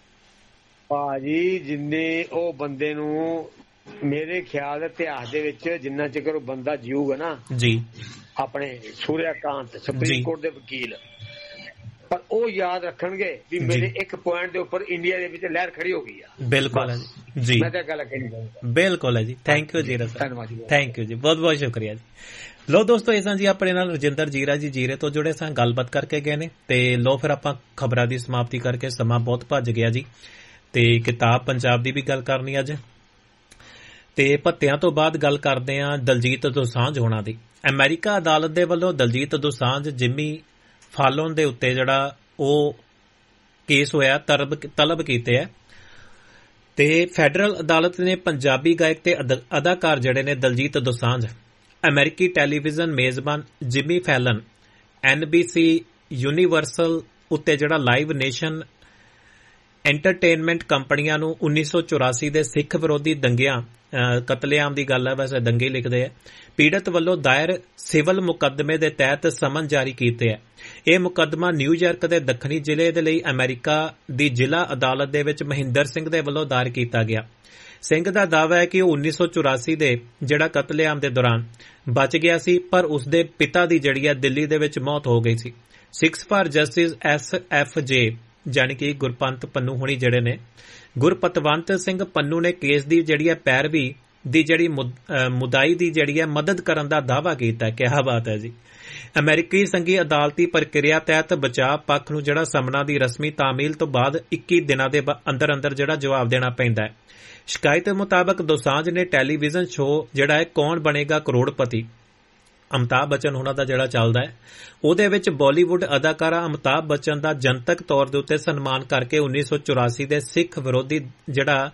ਭਾਜੀ। ਜਿੰਨੇ ਉਹ ਬੰਦੇ ਨੂੰ ਮੇਰੇ ਖਿਆਲ ਇਤਿਹਾਸ ਦੇ ਵਿੱਚ ਜਿੰਨਾ ਚਿਰ ਉਹ ਬੰਦਾ ਜੀਊਗਾ ਨਾ ਜੀ, ਆਪਣੇ ਸੂਰਿਆਕਾਂਤ ਸੁਪਰੀਮ ਕੋਰਟ ਦੇ ਵਕੀਲ, ਪਰ ਉਹ ਯਾਦ ਰੱਖਣਗੇ ਵੀ ਮੇਰੇ ਇੱਕ ਪੁਆਇੰਟ ਦੇ ਉੱਪਰ ਇੰਡੀਆ ਦੇ ਵਿੱਚ ਲਹਿਰ ਖੜੀ ਹੋ ਗਈ ਆ। ਬਿਲਕੁਲ ਹੈ ਜੀ, ਮੈਂ ਤਾਂ ਗੱਲ ਕਹਿਣੀ ਚਾਹੁੰਦਾ। ਬਿਲਕੁਲ ਹੈ ਜੀ, ਥੈਂਕ ਯੂ ਜੀਰਾ ਸਾਹਿਬ, ਧੰਨਵਾਦ ਜੀ, ਥੈਂਕ ਯੂ ਜੀ, ਬਹੁਤ ਬਹੁਤ ਸ਼ੁਕਰੀਆ ਜੀ। ਲੋ ਦੋਸਤੋ, ਇਹ ਸਾਂ ਜੀ ਆਪਣੇ ਨਾਲ ਰਜਿੰਦਰ ਜੀਰਾ ਜੀ ਜੀਰੇ ਤੋਂ ਜੁੜੇ ਸਾਂ, ਗੱਲਬਾਤ ਕਰਕੇ ਗਏ ਨੇ। ਤੇ ਲੋ ਫਿਰ ਆਪਾਂ ਖਬਰਾਂ ਦੀ ਸਮਾਪਤੀ ਕਰਕੇ, ਸਮਾਂ ਬਹੁਤ ਭੱਜ ਗਿਆ ਜੀ, ਤੇ ਕਿਤਾਬ ਪੰਜਾਬ ਦੀ ਵੀ ਗੱਲ ਕਰਨੀ ਅੱਜ, ਤੇ ਭੱਤਿਆਂ ਤੋਂ ਬਾਅਦ ਗੱਲ ਕਰਦੇ ਆਂ ਦਲਜੀਤ ਦੋਸਾਂਝ ਹੋਣਾ ਦੀ। ਅਮਰੀਕਾ ਅਦਾਲਤ ਦੇ ਵੱਲੋਂ ਦਲਜੀਤ ਦੋਸਾਂਝ ਜਿਮੀ ਫਾਲੋਨ ਦੇ ਉੱਤੇ ਜਿਹੜਾ ਉਹ ਕੇਸ ਹੋਇਆ ਤਲਬ ਕੀਤੇ ਹੈ, ਤੇ ਫੈਡਰਲ ਅਦਾਲਤ ਨੇ ਪੰਜਾਬੀ ਗਾਇਕ ਤੇ ਅਦਾਕਾਰ ਜਿਹੜੇ ਨੇ ਦਲਜੀਤ ਦੋਸਾਂਝ, ਅਮਰੀਕੀ ਟੈਲੀਵਿਜ਼ਨ ਮੇਜ਼ਬਾਨ ਜਿਮੀ fallen, N B C universal ਉੱਤੇ ਜਿਹੜਾ ਲਾਈਵ ਨੇਸ਼ਨ ਐਂਟਰਟੇਨਮੈਂਟ ਕੰਪਨੀਆਂ ਨੂੰ ਉੱਨੀ ਸੌ ਚੁਰਾਸੀ ਦੇ ਸਿੱਖ ਵਿਰੋਧੀ ਦੰਗਿਆਂ, ਕਤਲੇਆਮ ਦੀ ਗੱਲ ਹੈ, ਵੈਸੇ ਦੰਗੇ ਲਿਖਦੇ ਆ, ਪੀੜਤ ਵੱਲੋਂ ਦਾਇਰ ਸਿਵਲ ਮੁਕੱਦਮੇ ਦੇ ਤਹਿਤ ਸਮਨ ਜਾਰੀ ਕੀਤੇ ਹੈ। ਇਹ ਮੁਕੱਦਮਾ ਨਿਊਯਾਰਕ ਦੇ ਦੱਖਣੀ ਜ਼ਿਲ੍ਹੇ ਦੇ ਲਈ ਅਮਰੀਕਾ ਦੀ ਜ਼ਿਲ੍ਹਾ ਅਦਾਲਤ ਦੇ ਵਿੱਚ ਮਹਿੰਦਰ ਸਿੰਘ ਦੇ ਵੱਲੋਂ ਦਾਇਰ ਕੀਤਾ ਗਿਆ। ਸਿੰਘ ਦਾ ਦਾਅਵਾ ਹੈ ਕਿ ਉਹ ਉੱਨੀ ਸੌ ਚੁਰਾਸੀ ਦੇ ਜਿਹੜਾ ਕਤਲੇਆਮ ਦੇ ਦੌਰਾਨ ਬਚ ਗਿਆ ਸੀ, ਪਰ ਉਸ ਦੇ ਪਿਤਾ ਦੀ ਜਿਹੜੀ ਹੈ ਦਿੱਲੀ ਦੇ ਵਿੱਚ ਮੌਤ ਹੋ ਗਈ ਸੀ। Six for justice S F J ਜਾਨੀ ਕਿ ਗੁਰਪੰਤ ਪੰਨੂ ਹੋਣੀ ਜਿਹੜੇ ਨੇ, ਗੁਰਪਤਵੰਤ ਸਿੰਘ ਪੰਨੂ ਨੇ ਕੇਸ ਦੀ ਜਿਹੜੀ ਹੈ ਪੈਰਵੀ ਦੀ ਜਿਹੜੀ ਮੁਦਾਈ ਦੀ ਜਿਹੜੀ ਹੈ ਮਦਦ ਕਰਨ ਦਾ ਦਾਅਵਾ ਕੀਤਾ। ਕਿਆ ਬਾਤ ਹੈ ਜੀ। ਅਮਰੀਕੀ ਸੰਘੀ ਅਦਾਲਤੀ ਪ੍ਰਕਿਰਿਆ ਤਹਿਤ ਬਚਾਅ ਪੱਖ ਨੂੰ ਜਿਹੜਾ ਸਮਨਾਂ ਦੀ ਰਸਮੀ ਤਾਮੀਲ ਤੋਂ ਬਾਅਦ ਇੱਕੀ ਦਿਨਾਂ ਦੇ ਅੰਦਰ ਅੰਦਰ ਜਿਹੜਾ ਜਵਾਬ ਦੇਣਾ ਪੈਂਦਾ ਹੈ। ਸ਼ਿਕਾਇਤ ਮੁਤਾਬਕ ਦੋਸਾਂਝ ਨੇ ਟੈਲੀਵਿਜ਼ਨ ਸ਼ੋਅ ਜਿਹੜਾ ਹੈ ਕੌਣ ਬਣੇਗਾ ਕਰੋੜਪਤੀ, ਅਮਿਤਾਭ ਬੱਚਨ ਉਹਨਾਂ ਦਾ ਜਿਹੜਾ ਚੱਲਦਾ ਹੈ, ਉਹਦੇ ਵਿੱਚ ਬਾਲੀਵੁੱਡ ਅਦਾਕਾਰਾ ਅਮਿਤਾਭ ਬੱਚਨ ਦਾ ਜਨਤਕ ਤੌਰ ਦੇ ਉੱਤੇ ਸਨਮਾਨ ਕਰਕੇ ਉੱਨੀ ਸੌ ਚੁਰਾਸੀ ਦੇ ਸਿੱਖ ਵਿਰੋਧੀ ਜਿਹੜਾ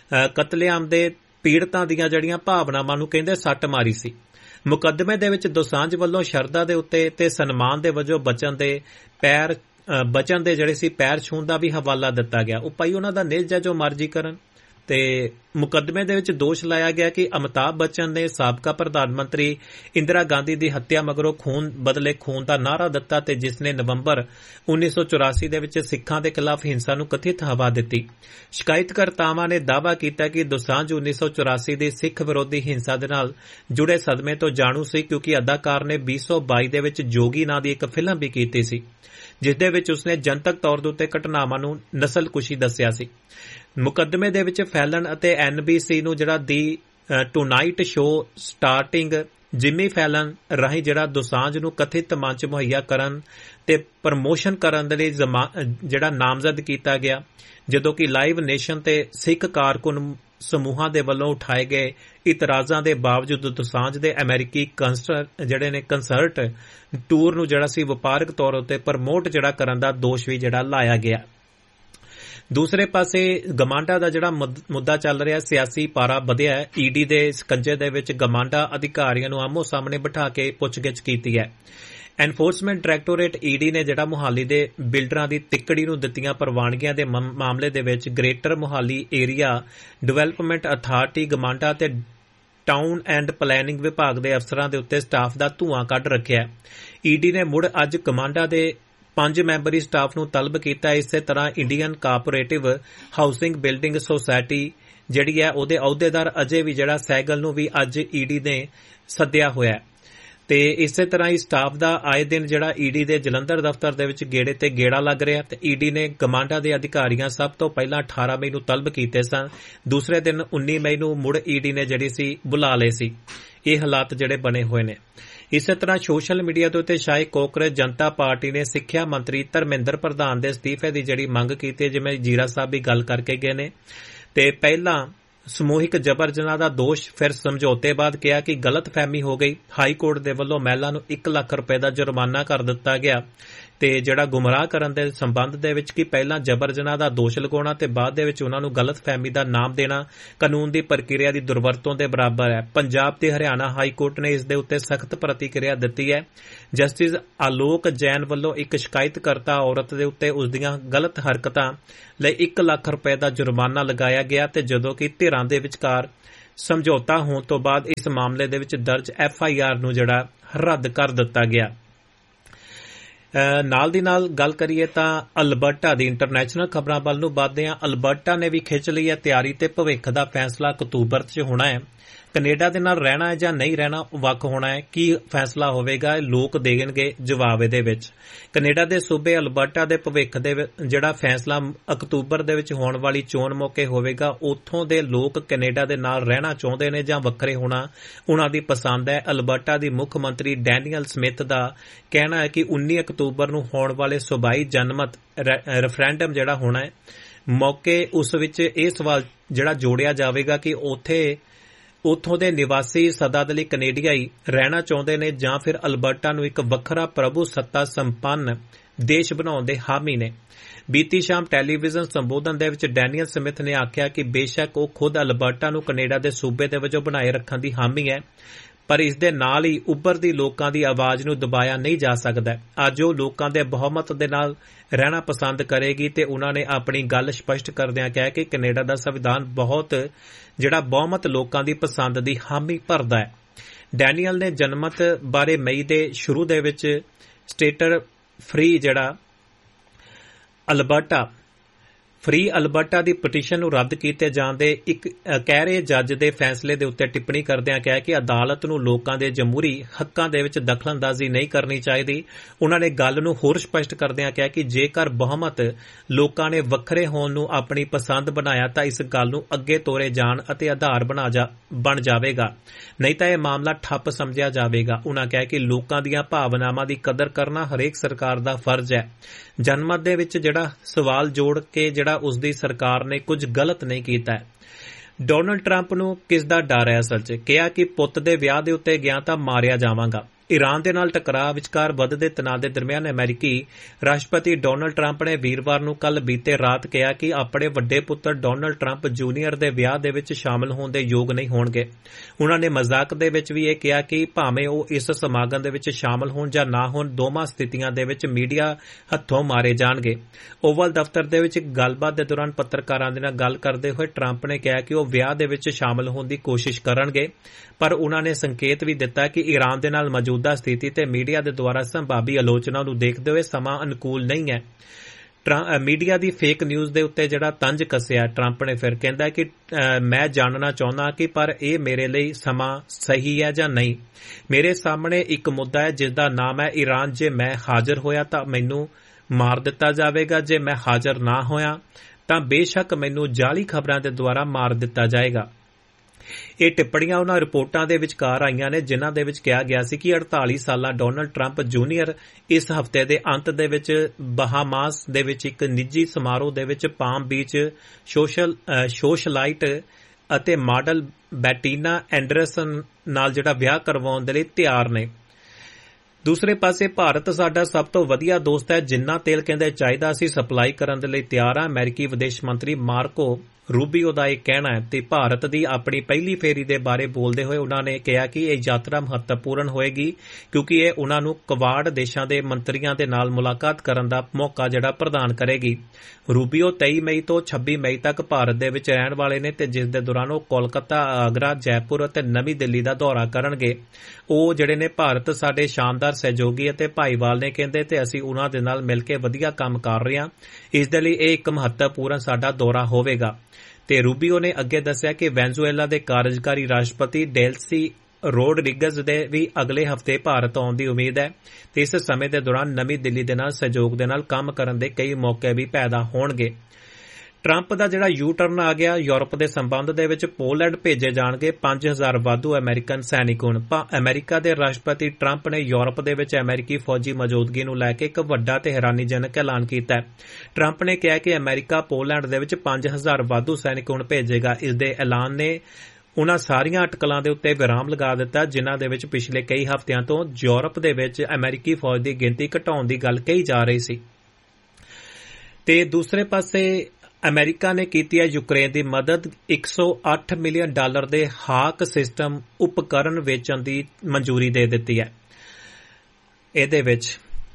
ਕਤਲੇਆਮ ਦੇ ਪੀੜਤਾਂ ਦੀਆਂ ਜਿਹੜੀਆਂ ਭਾਵਨਾਵਾਂ ਨੂੰ ਕਹਿੰਦੇ ਸੱਟ ਮਾਰੀ ਸੀ। ਮੁਕੱਦਮੇ ਦੇ ਵਿੱਚ ਦੋਸਾਂਝ ਵੱਲੋਂ ਸ਼ਰਧਾ ਦੇ ਉੱਤੇ ਤੇ ਸਨਮਾਨ ਦੇ ਵਜੋਂ ਬਚਨ ਦੇ ਪੈਰ ਬਚਨ ਦੇ ਜਿਹੜੇ ਸੀ ਪੈਰ ਛੂਹਣ ਦਾ ਵੀ ਹਵਾਲਾ ਦਿੱਤਾ ਗਿਆ। ਉਹ ਭਾਈ ਉਹਨਾਂ ਦਾ ਨਿੱਜ ਹੈ, ਜੋ ਮਰਜ਼ੀ ਕਰਨ। ਤੇ ਮੁਕੱਦਮੇ ਦੇ ਵਿੱਚ ਦੋਸ਼ ਲਾਇਆ ਗਿਆ ਕਿ ਅਮਿਤਾਭ ਬੱਚਨ ਨੇ ਸਾਬਕਾ ਪ੍ਰਧਾਨ ਮੰਤਰੀ ਇੰਦਰਾ ਗਾਂਧੀ ਦੀ ਹੱਤਿਆ ਮਗਰੋਂ ਖੂਨ ਬਦਲੇ ਖੂਨ ਦਾ ਨਾਅਰਾ ਦਿੱਤਾ, ਤੇ ਜਿਸ ਨੇ ਨਵੰਬਰ ਉੱਨੀ ਸੌ ਚੁਰਾਸੀ ਦੇ ਵਿੱਚ ਸਿੱਖਾਂ ਦੇ ਖਿਲਾਫ ਹਿੰਸਾ ਨੂੰ ਕਥਿਤ ਹਵਾ ਦਿੱਤੀ। ਸ਼ਿਕਾਇਤਕਰਤਾਵਾਂ ਨੇ ਦਾਅਵਾ ਕੀਤਾ ਕਿ ਦੋਸਾਂਝ ਉੱਨੀ ਸੌ ਚੁਰਾਸੀ ਦੀ ਸਿੱਖ ਵਿਰੋਧੀ ਹਿੰਸਾ ਦੇ ਨਾਲ ਜੁੜੇ ਸਦਮੇ ਤੋਂ ਜਾਣੂ ਸੀ, ਕਿਉਂਕਿ ਅਦਾਕਾਰ ਨੇ ਵੀਹ ਸੌ ਬਾਈ ਦੇ ਵਿੱਚ ਜੋਗੀ ਨਾਂ ਦੀ ਇੱਕ ਫਿਲਮ ਵੀ ਕੀਤੀ ਸੀ, ਜਿਸ ਦੇ ਵਿੱਚ ਉਸਨੇ ਜਨਤਕ ਤੌਰ ਦੇ ਉੱਤੇ ਘਟਨਾਵਾਂ ਨੂੰ ਨਸਲਕੁਸ਼ੀ ਦੱਸਿਆ ਸੀ। ਮੁਕੱਦਮੇ ਦੇ ਵਿੱਚ ਫੈਲਨ ਅਤੇ ਐਨ ਬੀ ਸੀ ਨੂੰ ਜਿਹੜਾ ਦੀ ਟੂਨਾਈਟ ਸ਼ੋਅ ਸਟਾਰਟਿੰਗ ਜਿਮੀ ਫੈਲਨ ਰਾਹੀਂ ਜਿਹੜਾ ਦੋਸਾਂਝ ਨੂੰ ਕਥਿਤ ਮੰਚ ਮੁਹੱਈਆ ਕਰਨ ਤੇ ਪ੍ਰਮੋਸ਼ਨ ਕਰਨ ਦੇ ਲਈ ਜਿਹੜਾ ਨਾਮਜ਼ਦ ਕੀਤਾ ਗਿਆ, ਜਦੋਂ ਕਿ ਲਾਈਵ ਨੇਸ਼ਨ ਤੇ ਸਿੱਖ ਕਾਰਕੁਨ ਸਮੂਹਾਂ ਦੇ ਵੱਲੋਂ ਉਠਾਏ ਗਏ ਇਤਰਾਜ਼ਾਂ ਦੇ ਬਾਵਜੂਦ ਦੋਸਾਂਝ ਦੇ ਅਮਰੀਕੀ ਕੰਸਰਟ ਜਿਹੜੇ ਨੇ ਕੰਸਰਟ ਟੂਰ ਨੂੰ ਜਿਹੜਾ ਸੀ ਵਪਾਰਕ ਤੌਰ ਉੱਤੇ ਪ੍ਰਮੋਟ ਜਿਹੜਾ ਕਰਨ ਦਾ ਦੋਸ਼ ਵੀ ਜਿਹੜਾ ਲਾਇਆ ਗਿਆ। ਦੂਸਰੇ ਪਾਸੇ ਗਮਾਂਡਾ ਦਾ ਜਿਹੜਾ ਮੁੱਦਾ ਚੱਲ ਰਿਹਾ, ਸਿਆਸੀ ਪਾਰਾ ਵਧਿਆ ਹੈ। ਈਡੀ ਦੇ ਸਕੰਜੇ ਦੇ ਵਿੱਚ ਗਮਾਂਡਾ ਅਧਿਕਾਰੀਆਂ ਨੂੰ ਆਮੋ ਸਾਹਮਣੇ ਬਿਠਾ ਕੇ ਪੁੱਛਗਿੱਛ ਕੀਤੀ ਹੈ। ਐਨਫੋਰਸਮੈਂਟ ਡਾਇਰੈਕਟੋਰੇਟ ਈਡੀ ਨੇ ਜਿਹੜਾ ਮੁਹਾਲੀ ਦੇ ਬਿਲਡਰਾਂ ਦੀ ਤਿੱਕੜੀ ਨੂੰ ਦਿੱਤੀਆਂ ਪ੍ਰਵਾਨਗੀਆਂ ਦੇ ਮਾਮਲੇ ਦੇ ਵਿੱਚ greater Mohali area development authority ਗਮਾਂਡਾ ਤੇ ਟਾਊਨ ਐਂਡ ਪਲੈਨਿੰਗ ਵਿਭਾਗ ਦੇ ਅਫਸਰਾਂ ਦੇ ਉੱਤੇ ਸਟਾਫ ਦਾ ਧੂਆਂ ਕੱਢ ਰੱਖਿਆ। ਈਡੀ ਨੇ ਮੁੜ ਅੱਜ ਗਮਾਂਡਾ ਦੇ ਪੰਜ ਮੈਂਬਰੀ ਸਟਾਫ ਨੂੰ ਤਲਬ ਕੀਤਾ। ਇਸੇ ਤਰ੍ਹਾਂ ਇੰਡੀਅਨ ਕਾਰਪੋਰੇਟਿਵ ਹਾਊਸਿੰਗ ਬਿਲਡਿੰਗ ਸੋਸਾਇਟੀ ਜਿਹੜੀ ਹੈ ਉਹਦੇ ਅਹੁਦੇਦਾਰ ਅਜੇ ਵੀ ਜਿਹੜਾ ਸਹਿਗਲ ਨੂੰ ਵੀ ਅੱਜ ਈਡੀ ਨੇ ਸੱਦਿਆ ਹੋਇਆ, ਤੇ ਇਸੇ ਤਰ੍ਹਾਂ ਹੀ ਸਟਾਫ ਦਾ ਆਏ ਦਿਨ ਜਿਹੜਾ ਈਡੀ ਦੇ ਜਲੰਧਰ ਦਫ਼ਤਰ ਦੇ ਵਿੱਚ ਗੇੜੇ ਤੇ ਗੇੜਾ ਲੱਗ ਰਿਹਾ। ਤੇ ਈਡੀ ਨੇ ਗਮਾਂਡਾ ਦੇ ਅਧਿਕਾਰੀਆਂ ਸਭ ਤੋਂ ਪਹਿਲਾਂ ਅਠਾਰਾਂ ਮਈ ਨੂੰ ਤਲਬ ਕੀਤੇ ਸਨ, ਦੂਸਰੇ ਦਿਨ ਉੱਨੀ ਮਈ ਨੂੰ ਮੁੜ ਈਡੀ ਨੇ ਜਿਹੜੀ ਸੀ ਬੁਲਾ ਲਏ ਸੀ। ਇਹ ਹਾਲਾਤ ਜਿਹੜੇ ਬਣੇ ਹੋਏ ਨੇ। ਇਸੇ ਤਰ੍ਹਾਂ ਸੋਸ਼ਲ ਮੀਡੀਆ ਦੇ ਉੱਤੇ ਸ਼ਾਇਦ ਕਾਂਗਰਸ ਜਨਤਾ ਪਾਰਟੀ ਨੇ ਸਿੱਖਿਆ ਮੰਤਰੀ ਧਰਮਿੰਦਰ ਪ੍ਰਧਾਨ ਦੇ ਅਸਤੀਫੇ ਦੀ ਜਿਹੜੀ ਮੰਗ ਕੀਤੀ, ਜਿਵੇਂ ਜੀਰਾ ਸਾਹਿਬ ਵੀ ਗੱਲ ਕਰਕੇ ਗਏ ਨੇ। ਤੇ ਪਹਿਲਾਂ ਸਮੂਹਿਕ ਜਬਰ ਜਨਾਹ ਦਾ ਦੋਸ਼, ਫਿਰ ਸਮਝੌਤੇ ਬਾਅਦ ਕਿਹਾ ਕਿ ਗਲਤ ਫਹਿਮੀ ਹੋ ਗਈ। ਹਾਈ ਕੋਰਟ ਦੇ ਵੱਲੋਂ ਮਹਿਲਾ ਨੂੰ ਇੱਕ ਲੱਖ ਰੁਪਏ ਦਾ ਜੁਰਮਾਨਾ ਕਰ ਦਿੱਤਾ ਗਿਆ। ਤੇ ਜਿਹੜਾ ਗੁੰਮਰਾਹ ਕਰਨ ਦੇ ਸੰਬੰਧ ਦੇ ਵਿੱਚ ਕਿ ਪਹਿਲਾਂ ਜਬਰ ਜਨਾਹ ਦਾ ਦੋਸ਼ ਲਗਾਉਣਾ ਤੇ ਬਾਅਦ ਦੇ ਵਿੱਚ ਉਹਨਾਂ ਨੂੰ ਗਲਤ ਫਹਿਮੀ ਦਾ ਨਾਮ ਦੇਣਾ ਕਾਨੂੰਨ ਦੀ ਪ੍ਰਕਿਰਿਆ ਦੀ ਦੁਰਵਰਤੋਂ ਦੇ ਬਰਾਬਰ ਹੈ। ਪੰਜਾਬ ਤੇ ਹਰਿਆਣਾ ਹਾਈ ਕੋਰਟ ਨੇ ਇਸ ਦੇ ਉੱਤੇ ਸਖਤ ਪ੍ਰਤੀਕਿਰਿਆ ਦਿੱਤੀ ਹੈ। ਜਸਟਿਸ ਆਲੋਕ ਜੈਨ ਵੱਲੋਂ ਇੱਕ ਸ਼ਿਕਾਇਤਕਰਤਾ ਔਰਤ ਦੇ ਉੱਤੇ ਉਸ ਦੀਆਂ ਗਲਤ ਹਰਕਤਾਂ ਲਈ ਇੱਕ ਲੱਖ ਰੁਪਏ ਦਾ ਜੁਰਮਾਨਾ ਲਗਾਇਆ ਗਿਆ, ਤੇ ਜਦੋਂ ਕਿ ਧਿਰਾਂ ਦੇ ਵਿਚਕਾਰ ਸਮਝੌਤਾ ਹੋਣ ਤੋਂ ਬਾਅਦ ਇਸ ਮਾਮਲੇ ਦੇ ਵਿੱਚ ਦਰਜ ਐਫ ਆਈ ਆਰ ਨੂੰ ਜਿਹੜਾ ਰੱਦ ਕਰ ਦਿੱਤਾ ਗਿਆ। ਨਾਲ ਦੀ ਨਾਲ ਗੱਲ ਕਰੀਏ ਤਾਂ ਅਲਬਰਟਾ ਦੀ ਇੰਟਰਨੈਸ਼ਨਲ ਖਬਰਾਂ ਵੱਲ ਨੂੰ ਵੱਧਦੇ ਹਾਂ। ਅਲਬਰਟਾ ਨੇ ਵੀ ਖਿੱਚ ਲਈ ਹੈ ਤਿਆਰੀ ਤੇ ਭਵਿੱਖ ਦਾ ਫੈਸਲਾ ਅਕਤੂਬਰ 'ਚ ਹੋਣਾ ਹੈ। ਕੈਨੇਡਾ ਦੇ ਨਾਲ ਰਹਿਣਾ ਹੈ ਜਾਂ ਨਹੀਂ ਰਹਿਣਾ ਵੱਖ ਹੋਣਾ ਹੈ, ਕੀ ਫੈਸਲਾ ਹੋਵੇਗਾ ਲੋਕ ਦੇਣਗੇ ਜਵਾਬ ਇਹਦੇ ਵਿੱਚ। ਕੈਨੇਡਾ ਦੇ ਸੂਬੇ ਅਲਬਰਟਾ ਦੇ ਭਵਿੱਖ ਦੇ ਜਿਹੜਾ ਫੈਸਲਾ ਅਕਤੂਬਰ ਦੇ ਵਿੱਚ ਹੋਣ ਵਾਲੀ ਚੋਣ ਮੌਕੇ ਹੋਵੇਗਾ। ਉੱਥੋਂ ਦੇ ਲੋਕ ਕੈਨੇਡਾ ਦੇ ਨਾਲ ਰਹਿਣਾ ਚਾਹੁੰਦੇ ਨੇ ਜਾਂ ਵੱਖਰੇ ਹੋਣਾ ਉਹਨਾਂ ਦੀ ਪਸੰਦ ਹੈ। ਅਲਬਰਟਾ ਦੀ ਮੁੱਖ ਮੰਤਰੀ ਡੈਨੀਅਲ ਸਮਿਥ ਦਾ ਕਹਿਣਾ ਹੈ ਕਿ ਉੱਨੀ ਅਕਤੂਬਰ ਨੂੰ ਹੋਣ ਵਾਲੇ ਸੂਬਾਈ ਜਨਮਤ ਰੈਫਰੈਂਡਮ ਜਿਹੜਾ ਹੋਣਾ ਹੈ ਮੌਕੇ ਉਸ ਵਿੱਚ ਇਹ ਸਵਾਲ ਜਿਹੜਾ ਜੋੜਿਆ ਜਾਵੇਗਾ ਕਿ ਉੱਥੇ ਉੱਥੋਂ ਦੇ ਨਿਵਾਸੀ ਸਦਾ ਦੇ ਲਈ ਕੈਨੇਡੀਆਈ ਰਹਿਣਾ ਚਾਹੁੰਦੇ ਨੇ ਜਾਂ ਫਿਰ ਅਲਬਰਟਾ ਨੂੰ ਇੱਕ ਵੱਖਰਾ ਪ੍ਰਭੂ ਸੱਤਾ ਸੰਪੰਨ ਦੇਸ਼ ਬਣਾਉਣ ਦੇ ਹਾਮੀ ਨੇ। ਬੀਤੀ ਸ਼ਾਮ ਟੈਲੀਵਿਜ਼ਨ ਸੰਬੋਧਨ ਦੇ ਵਿੱਚ ਡੈਨੀਅਲ ਸਮਿਥ ਨੇ ਆਖਿਆ ਕਿ ਬੇਸ਼ੱਕ ਉਹ ਖੁਦ ਅਲਬਰਟਾ ਨੂੰ ਕੈਨੇਡਾ ਦੇ ਸੂਬੇ ਦੇ ਵਜੋਂ ਬਣਾਏ ਰੱਖਣ ਦੀ ਹਾਮੀ ਹੈ, ਪਰ ਇਸ ਦੇ ਨਾਲ ਹੀ ਉੱਭਰਦੀ ਲੋਕਾਂ ਦੀ ਆਵਾਜ਼ ਨੂੰ ਦਬਾਇਆ ਨਹੀਂ ਜਾ ਸਕਦਾ। ਅੱਜ ਉਹ ਲੋਕਾਂ ਦੇ ਬਹੁਮਤ ਦੇ ਨਾਲ ਰਹਿਣਾ ਪਸੰਦ ਕਰੇਗੀ ਤੇ ਉਹਨਾਂ ਨੇ ਆਪਣੀ ਗੱਲ ਸਪਸ਼ਟ ਕਰਦਿਆਂ ਕਿਹਾ ਕਿ ਕੈਨੇਡਾ ਦਾ ਸੰਵਿਧਾਨ ਬਹੁਤ ਜਿਹੜਾ ਬਹੁਮਤ ਲੋਕਾਂ ਦੀ ਪਸੰਦ ਦੀ ਹਾਮੀ ਭਰਦਾ ਹੈ। ਡੈਨੀਅਲ ਨੇ ਜਨਮਤ ਬਾਰੇ ਮਈ ਦੇ ਸ਼ੁਰੂ ਦੇ ਵਿੱਚ ਸਟੇਟਰ ਫਰੀ ਜਿਹੜਾ ਅਲਬਰਟਾ ਫਰੀ ਅਲਬਰਟਾ ਦੀ ਪਟੀਸ਼ਨ ਨੂੰ ਰੱਦ ਕੀਤੇ ਜਾਣ ਦੇ ਇੱਕ ਕਹਿ ਰਹੇ ਜੱਜ ਦੇ ਫੈਸਲੇ ਦੇ ਉੱਤੇ ਟਿੱਪਣੀ ਕਰਦਿਆਂ ਕਿਹਾ ਕਿ ਅਦਾਲਤ ਨੂੰ ਲੋਕਾਂ ਦੇ ਜਮਹੂਰੀ ਹੱਕਾਂ ਦੇ ਵਿੱਚ ਦਖਲਅੰਦਾਜ਼ੀ ਨਹੀਂ ਕਰਨੀ ਚਾਹੀਦੀ। ਉਹਨਾਂ ਨੇ ਗੱਲ ਨੂੰ ਹੋਰ ਸਪਸ਼ਟ ਕਰਦਿਆਂ ਕਿਹਾ ਕਿ ਜੇਕਰ ਬਹੁਮਤ ਲੋਕਾਂ ਨੇ ਵੱਖਰੇ ਹੋਣ ਨੂੰ ਆਪਣੀ ਪਸੰਦ ਬਣਾਇਆ ਤਾਂ ਇਸ ਗੱਲ ਨੂੰ ਅੱਗੇ ਤੋਰੇ ਜਾਣ ਅਤੇ ਆਧਾਰ ਬਣਾ ਜਾ ਬਣ ਜਾਵੇਗਾ, ਨਹੀਂ ਤਾਂ ਇਹ ਮਾਮਲਾ ਠੱਪ ਸਮਝਿਆ ਜਾਵੇਗਾ। ਉਹਨਾਂ ਕਿਹਾ ਕਿ ਲੋਕਾਂ ਦੀਆਂ ਭਾਵਨਾਵਾਂ ਦੀ ਕਦਰ ਕਰਨਾ ਹਰੇਕ ਸਰਕਾਰ ਦਾ ਫਰਜ਼ ਹੈ। ਜਨਮਤ ਦੇ ਵਿੱਚ ਜਿਹੜਾ ਸਵਾਲ ਜੋੜ ਕੇ ਜਿਹੜਾ ਉਸ ਦੀ ਸਰਕਾਰ ਨੇ ਕੁਝ ਗਲਤ ਨਹੀਂ ਕੀਤਾ। ਡੋਨਲਡ ਟਰੰਪ ਨੂੰ ਕਿਸ ਦਾ ਡਰ ਹੈ? ਅਸਲ 'ਚ ਕਿਹਾ ਕਿ ਪੁੱਤ ਦੇ ਵਿਆਹ ਦੇ ਉੱਤੇ ਗਿਆ ਤਾਂ ਮਾਰਿਆ ਜਾਵਾਂਗਾ। ਈਰਾਨ ਦੇ ਨਾਲ ਟਕਰਾਅ ਵਿਚਕਾਰ ਵੱਧਦੇ ਤਣਾਅ ਦੇ ਦਰਮਿਆਨ ਅਮਰੀਕੀ ਰਾਸ਼ਟਰਪਤੀ ਡੋਨਲਡ ਟਰੰਪ ਨੇ ਵੀਰਵਾਰ ਨੂੰ ਕੱਲ੍ਹ ਬੀਤੇ ਰਾਤ ਕਿਹਾ ਕਿ ਆਪਣੇ ਵੱਡੇ ਪੁੱਤਰ ਡੋਨਲਡ ਟਰੰਪ ਜੂਨੀਅਰ ਦੇ ਵਿਆਹ ਦੇ ਵਿੱਚ ਸ਼ਾਮਲ ਹੋਣ ਦੇ ਯੋਗ ਨਹੀਂ ਹੋਣਗੇ। ਉਹਨਾਂ ਨੇ ਮਜ਼ਾਕ ਦੇ ਵਿੱਚ ਵੀ ਇਹ ਕਿਹਾ ਕਿ ਭਾਵੇਂ ਉਹ ਇਸ ਸਮਾਗਮ ਦੇ ਵਿੱਚ ਸ਼ਾਮਲ ਹੋਣ ਜਾਂ ਨਾ ਹੋਣ, ਦੋਵਾਂ ਸਥਿਤੀਆਂ ਦੇ ਵਿੱਚ ਮੀਡੀਆ ਹੱਥੋਂ ਮਾਰੇ ਜਾਣਗੇ। ਓਵਲ ਦਫ਼ਤਰ ਦੇ ਵਿੱਚ ਇੱਕ ਗੱਲਬਾਤ ਦੇ ਦੌਰਾਨ ਪੱਤਰਕਾਰਾਂ ਦੇ ਨਾਲ ਗੱਲ ਕਰਦੇ ਹੋਏ ਟਰੰਪ ਨੇ ਕਿਹਾ ਕਿ ਉਹ ਵਿਆਹ ਦੇ ਵਿੱਚ ਸ਼ਾਮਲ ਹੋਣ ਦੀ ਕੋਸ਼ਿਸ਼ ਕਰਨਗੇ, ਪਰ ਉਹਨਾਂ ਨੇ ਸੰਕੇਤ ਵੀ ਦਿੱਤਾ ਕਿ ਈਰਾਨ ਦੇ ਨਾਲ ਮੌਜੂਦਾ ਸਥਿਤੀ ਤੇ ਮੀਡੀਆ ਦੇ ਦੁਆਰਾ ਸੰਭਾਵੀ ਆਲੋਚਨਾ ਨੂੰ ਦੇਖਦੇ ਹੋਏ ਸਮਾਂ ਅਨੁਕੂਲ ਨਹੀਂ ਹੈ। ਮੀਡੀਆ ਦੀ ਫੇਕ ਨਿਊਜ਼ ਦੇ ਉੱਤੇ ਜਿਹੜਾ ਤੰਜ ਕੱਸਿਆ ਟਰੰਪ ਨੇ ਫਿਰ ਕਹਿੰਦਾ ਕਿ ਮੈਂ ਜਾਣਨਾ ਚਾਹੁੰਦਾ ਕਿ ਪਰ ਇਹ ਮੇਰੇ ਲਈ ਸਮਾਂ ਸਹੀ ਹੈ ਜਾਂ ਨਹੀਂ। ਮੇਰੇ ਸਾਹਮਣੇ ਇੱਕ ਮੁੱਦਾ ਹੈ ਜਿਸ ਦਾ ਨਾਮ ਹੈ ਈਰਾਨ। ਜੇ ਮੈਂ ਹਾਜ਼ਰ ਹੋਇਆ ਤਾਂ ਮੈਨੂੰ ਮਾਰ ਦਿੱਤਾ ਜਾਵੇਗਾ, ਜੇ ਮੈਂ ਹਾਜ਼ਰ ਨਾ ਹੋਇਆ ਤਾਂ ਬੇਸ਼ੱਕ ਮੈਨੂੰ ਜਾਅਲੀ ਖਬਰਾਂ ਦੇ ਦੁਆਰਾ ਮਾਰ ਦਿੱਤਾ ਜਾਏਗਾ। ਇਹ ਟਿੱਪਣੀਆਂ ਉਹਨਾਂ ਰਿਪੋਰਟਾਂ ਦੇ ਵਿਚਕਾਰ ਆਈਆਂ ਨੇ ਜਿਨ੍ਹਾਂ ਦੇ ਵਿੱਚ ਕਿਹਾ ਗਿਆ ਸੀ ਕਿ ਅੜਤਾਲੀ ਸਾਲਾ ਡੋਨਲਡ ਟਰੰਪ ਜੂਨੀਅਰ ਇਸ ਹਫ਼ਤੇ ਦੇ ਅੰਤ ਦੇ ਵਿੱਚ ਬਹਾਮਾਸ ਦੇ ਵਿੱਚ ਇੱਕ ਨਿੱਜੀ ਸਮਾਰੋਹ ਦੇ ਵਿੱਚ ਪਾਮ ਬੀਚ ਸੋਸ਼ਲ ਸੋਸ਼ਲਾਈਟ ਅਤੇ ਮਾਡਲ ਬੈਟੀਨਾ ਐਂਡਰਸਨ ਨਾਲ ਜਿਹੜਾ ਵਿਆਹ ਕਰਵਾਉਣ ਦੇ ਲਈ ਤਿਆਰ ਨੇ। ਦੂਸਰੇ ਪਾਸੇ ਭਾਰਤ ਸਾਡਾ ਸਭ ਤੋਂ ਵਧੀਆ ਦੋਸਤ ਹੈ, ਜਿੰਨਾ ਤੇਲ ਕਹਿੰਦੇ ਚਾਹੀਦਾ ਅਸੀਂ ਸਪਲਾਈ ਕਰਨ ਦੇ ਲਈ ਤਿਆਰ ਹਾਂ। ਅਮਰੀਕੀ ਵਿਦੇਸ਼ ਮੰਤਰੀ ਮਾਰਕੋ ਰੂਬੀਓ ਦਾ ਇਹ ਕਹਿਣਾ ਹੈ ਤੇ ਭਾਰਤ ਦੀ ਆਪਣੀ ਪਹਿਲੀ ਫੇਰੀ ਦੇ ਬਾਰੇ ਬੋਲਦੇ ਹੋਏ ਉਹਨਾਂ ਨੇ ਕਿਹਾ ਕਿ ਇਹ ਯਾਤਰਾ ਮਹੱਤਵਪੂਰਨ ਹੋਏਗੀ ਕਿਉਂਕਿ ਇਹ ਉਹਨਾਂ ਨੂੰ ਕਵਾੜ ਦੇਸ਼ਾਂ ਦੇ ਮੰਤਰੀਆਂ ਦੇ ਨਾਲ ਮੁਲਾਕਾਤ ਕਰਨ ਦਾ ਮੌਕਾ ਜਿਹੜਾ ਪ੍ਰਦਾਨ ਕਰੇਗੀ। ਰੂਬੀਓ ਤੇਈ ਮਈ ਤੋਂ ਛੱਬੀ ਮਈ ਤੱਕ ਭਾਰਤ ਦੇ ਵਿੱਚ ਰਹਿਣ ਵਾਲੇ ਨੇ ਤੇ ਜਿਸ ਦੇ ਦੌਰਾਨ ਉਹ ਕੋਲਕਾਤਾ, ਆਗਰਾ, ਜੈਪੁਰ ਅਤੇ ਨਵੀਂ ਦਿੱਲੀ ਦਾ ਦੌਰਾ ਕਰਨਗੇ। ਉਹ ਜਿਹੜੇ ਨੇ ਭਾਰਤ ਸਾਡੇ ਸ਼ਾਨਦਾਰ ਸਹਿਯੋਗੀ ਅਤੇ ਭਾਈਵਾਲ ਨੇ ਕਹਿੰਦੇ ਤੇ ਅਸੀਂ ਉਹਨਾਂ ਦੇ ਨਾਲ ਮਿਲ ਕੇ ਵਧੀਆ ਕੰਮ ਕਰ ਰਹੇ ਹਾਂ। ਇਸ ਦੇ ਲਈ ਇਹ ਇੱਕ ਮਹੱਤਵਪੂਰਨ ਸਾਡਾ ਦੌਰਾ ਹੋਵੇਗਾ। ਤੇ ਰੂਬੀਓ ਨੇ ਅੱਗੇ ਦੱਸਿਆ ਕਿ ਵੈਨਜ਼ੂਏਲਾ ਦੇ ਕਾਰਜਕਾਰੀ ਰਾਸ਼ਟਰਪਤੀ ਡੇਲਸੀ ਰੋਡਰਿਗਜ਼ ਦੇ ਵੀ ਅਗਲੇ ਹਫ਼ਤੇ ਭਾਰਤ ਆਉਣ ਦੀ ਉਮੀਦ ਹੈ ਤੇ ਇਸ ਸਮੇਂ ਦੇ ਦੌਰਾਨ ਨਵੀਂ ਦਿੱਲੀ ਦੇ ਨਾਲ ਸਹਿਯੋਗ ਦੇ ਨਾਲ ਕੰਮ ਕਰਨ ਦੇ ਕਈ ਮੌਕੇ ਵੀ ਪੈਦਾ ਹੋਣਗੇ। ਟਰੰਪ ਦਾ ਜਿਹੜਾ ਯੂ ਟਰਨ ਆ ਗਿਆ, ਯੂਰਪ ਦੇ ਸੰਬੰਧ ਦੇ ਵਿੱਚ ਪੋਲੈਂਡ ਭੇਜੇ ਜਾਣਗੇ ਪੰਜ ਹਜ਼ਾਰ ਵਾਧੂ ਅਮਰੀਕਨ ਸੈਨਿਕ। ਹੁਣ ਅਮਰੀਕਾ ਦੇ ਰਾਸ਼ਟਰਪਤੀ ਟਰੰਪ ਨੇ ਯੂਰਪ ਦੇ ਵਿੱਚ ਅਮਰੀਕੀ ਫੌਜੀ ਮੌਜੂਦਗੀ ਨੂੰ ਲੈ ਕੇ ਇੱਕ ਵੱਡਾ ਤੇ ਹੈਰਾਨੀਜਨਕ ਐਲਾਨ ਕੀਤਾ ਹੈ। ਟਰੰਪ ਨੇ ਕਿਹਾ ਕਿ ਅਮਰੀਕਾ ਪੋਲੈਂਡ ਦੇ ਵਿੱਚ ਪੰਜ ਹਜ਼ਾਰ ਵਾਧੂ ਸੈਨਿਕ ਹੁਣ ਭੇਜੇਗਾ। ਇਸ ਦੇ ਐਲਾਨ ਨੇ ਉਨ੍ਹਾਂ ਸਾਰੀਆਂ ਅਟਕਲਾਂ ਦੇ ਉੱਤੇ ਵਿਰਾਮ ਲਗਾ ਦਿੱਤਾ ਜਿਨ੍ਹਾਂ ਦੇ ਵਿੱਚ ਪਿਛਲੇ ਕਈ ਹਫ਼ਤਿਆਂ ਤੋਂ ਯੂਰਪ ਦੇ ਵਿੱਚ ਅਮਰੀਕੀ ਫੌਜ ਦੀ ਗਿਣਤੀ ਘਟਾਉਣ ਦੀ ਗੱਲ ਕਹੀ ਜਾ ਰਹੀ ਸੀ। ਤੇ ਦੂਸਰੇ ਪਾਸੇ ਅਮਰੀਕਾ ਨੇ ਕੀਤੀ ਹੈ ਯੂਕਰੇਨ ਦੀ ਮਦਦ। ਇੱਕ ਸੌ ਅੱਠ ਮਿਲੀਅਨ ਡਾਲਰ ਦੇ ਹਾਕ ਸਿਸਟਮ ਉਪਕਰਨ ਵੇਚਣ ਦੀ ਮਨਜ਼ੂਰੀ ਦੇ ਦਿੱਤੀ ਹੈ। ਇਹਦੇ ਵਿੱਚ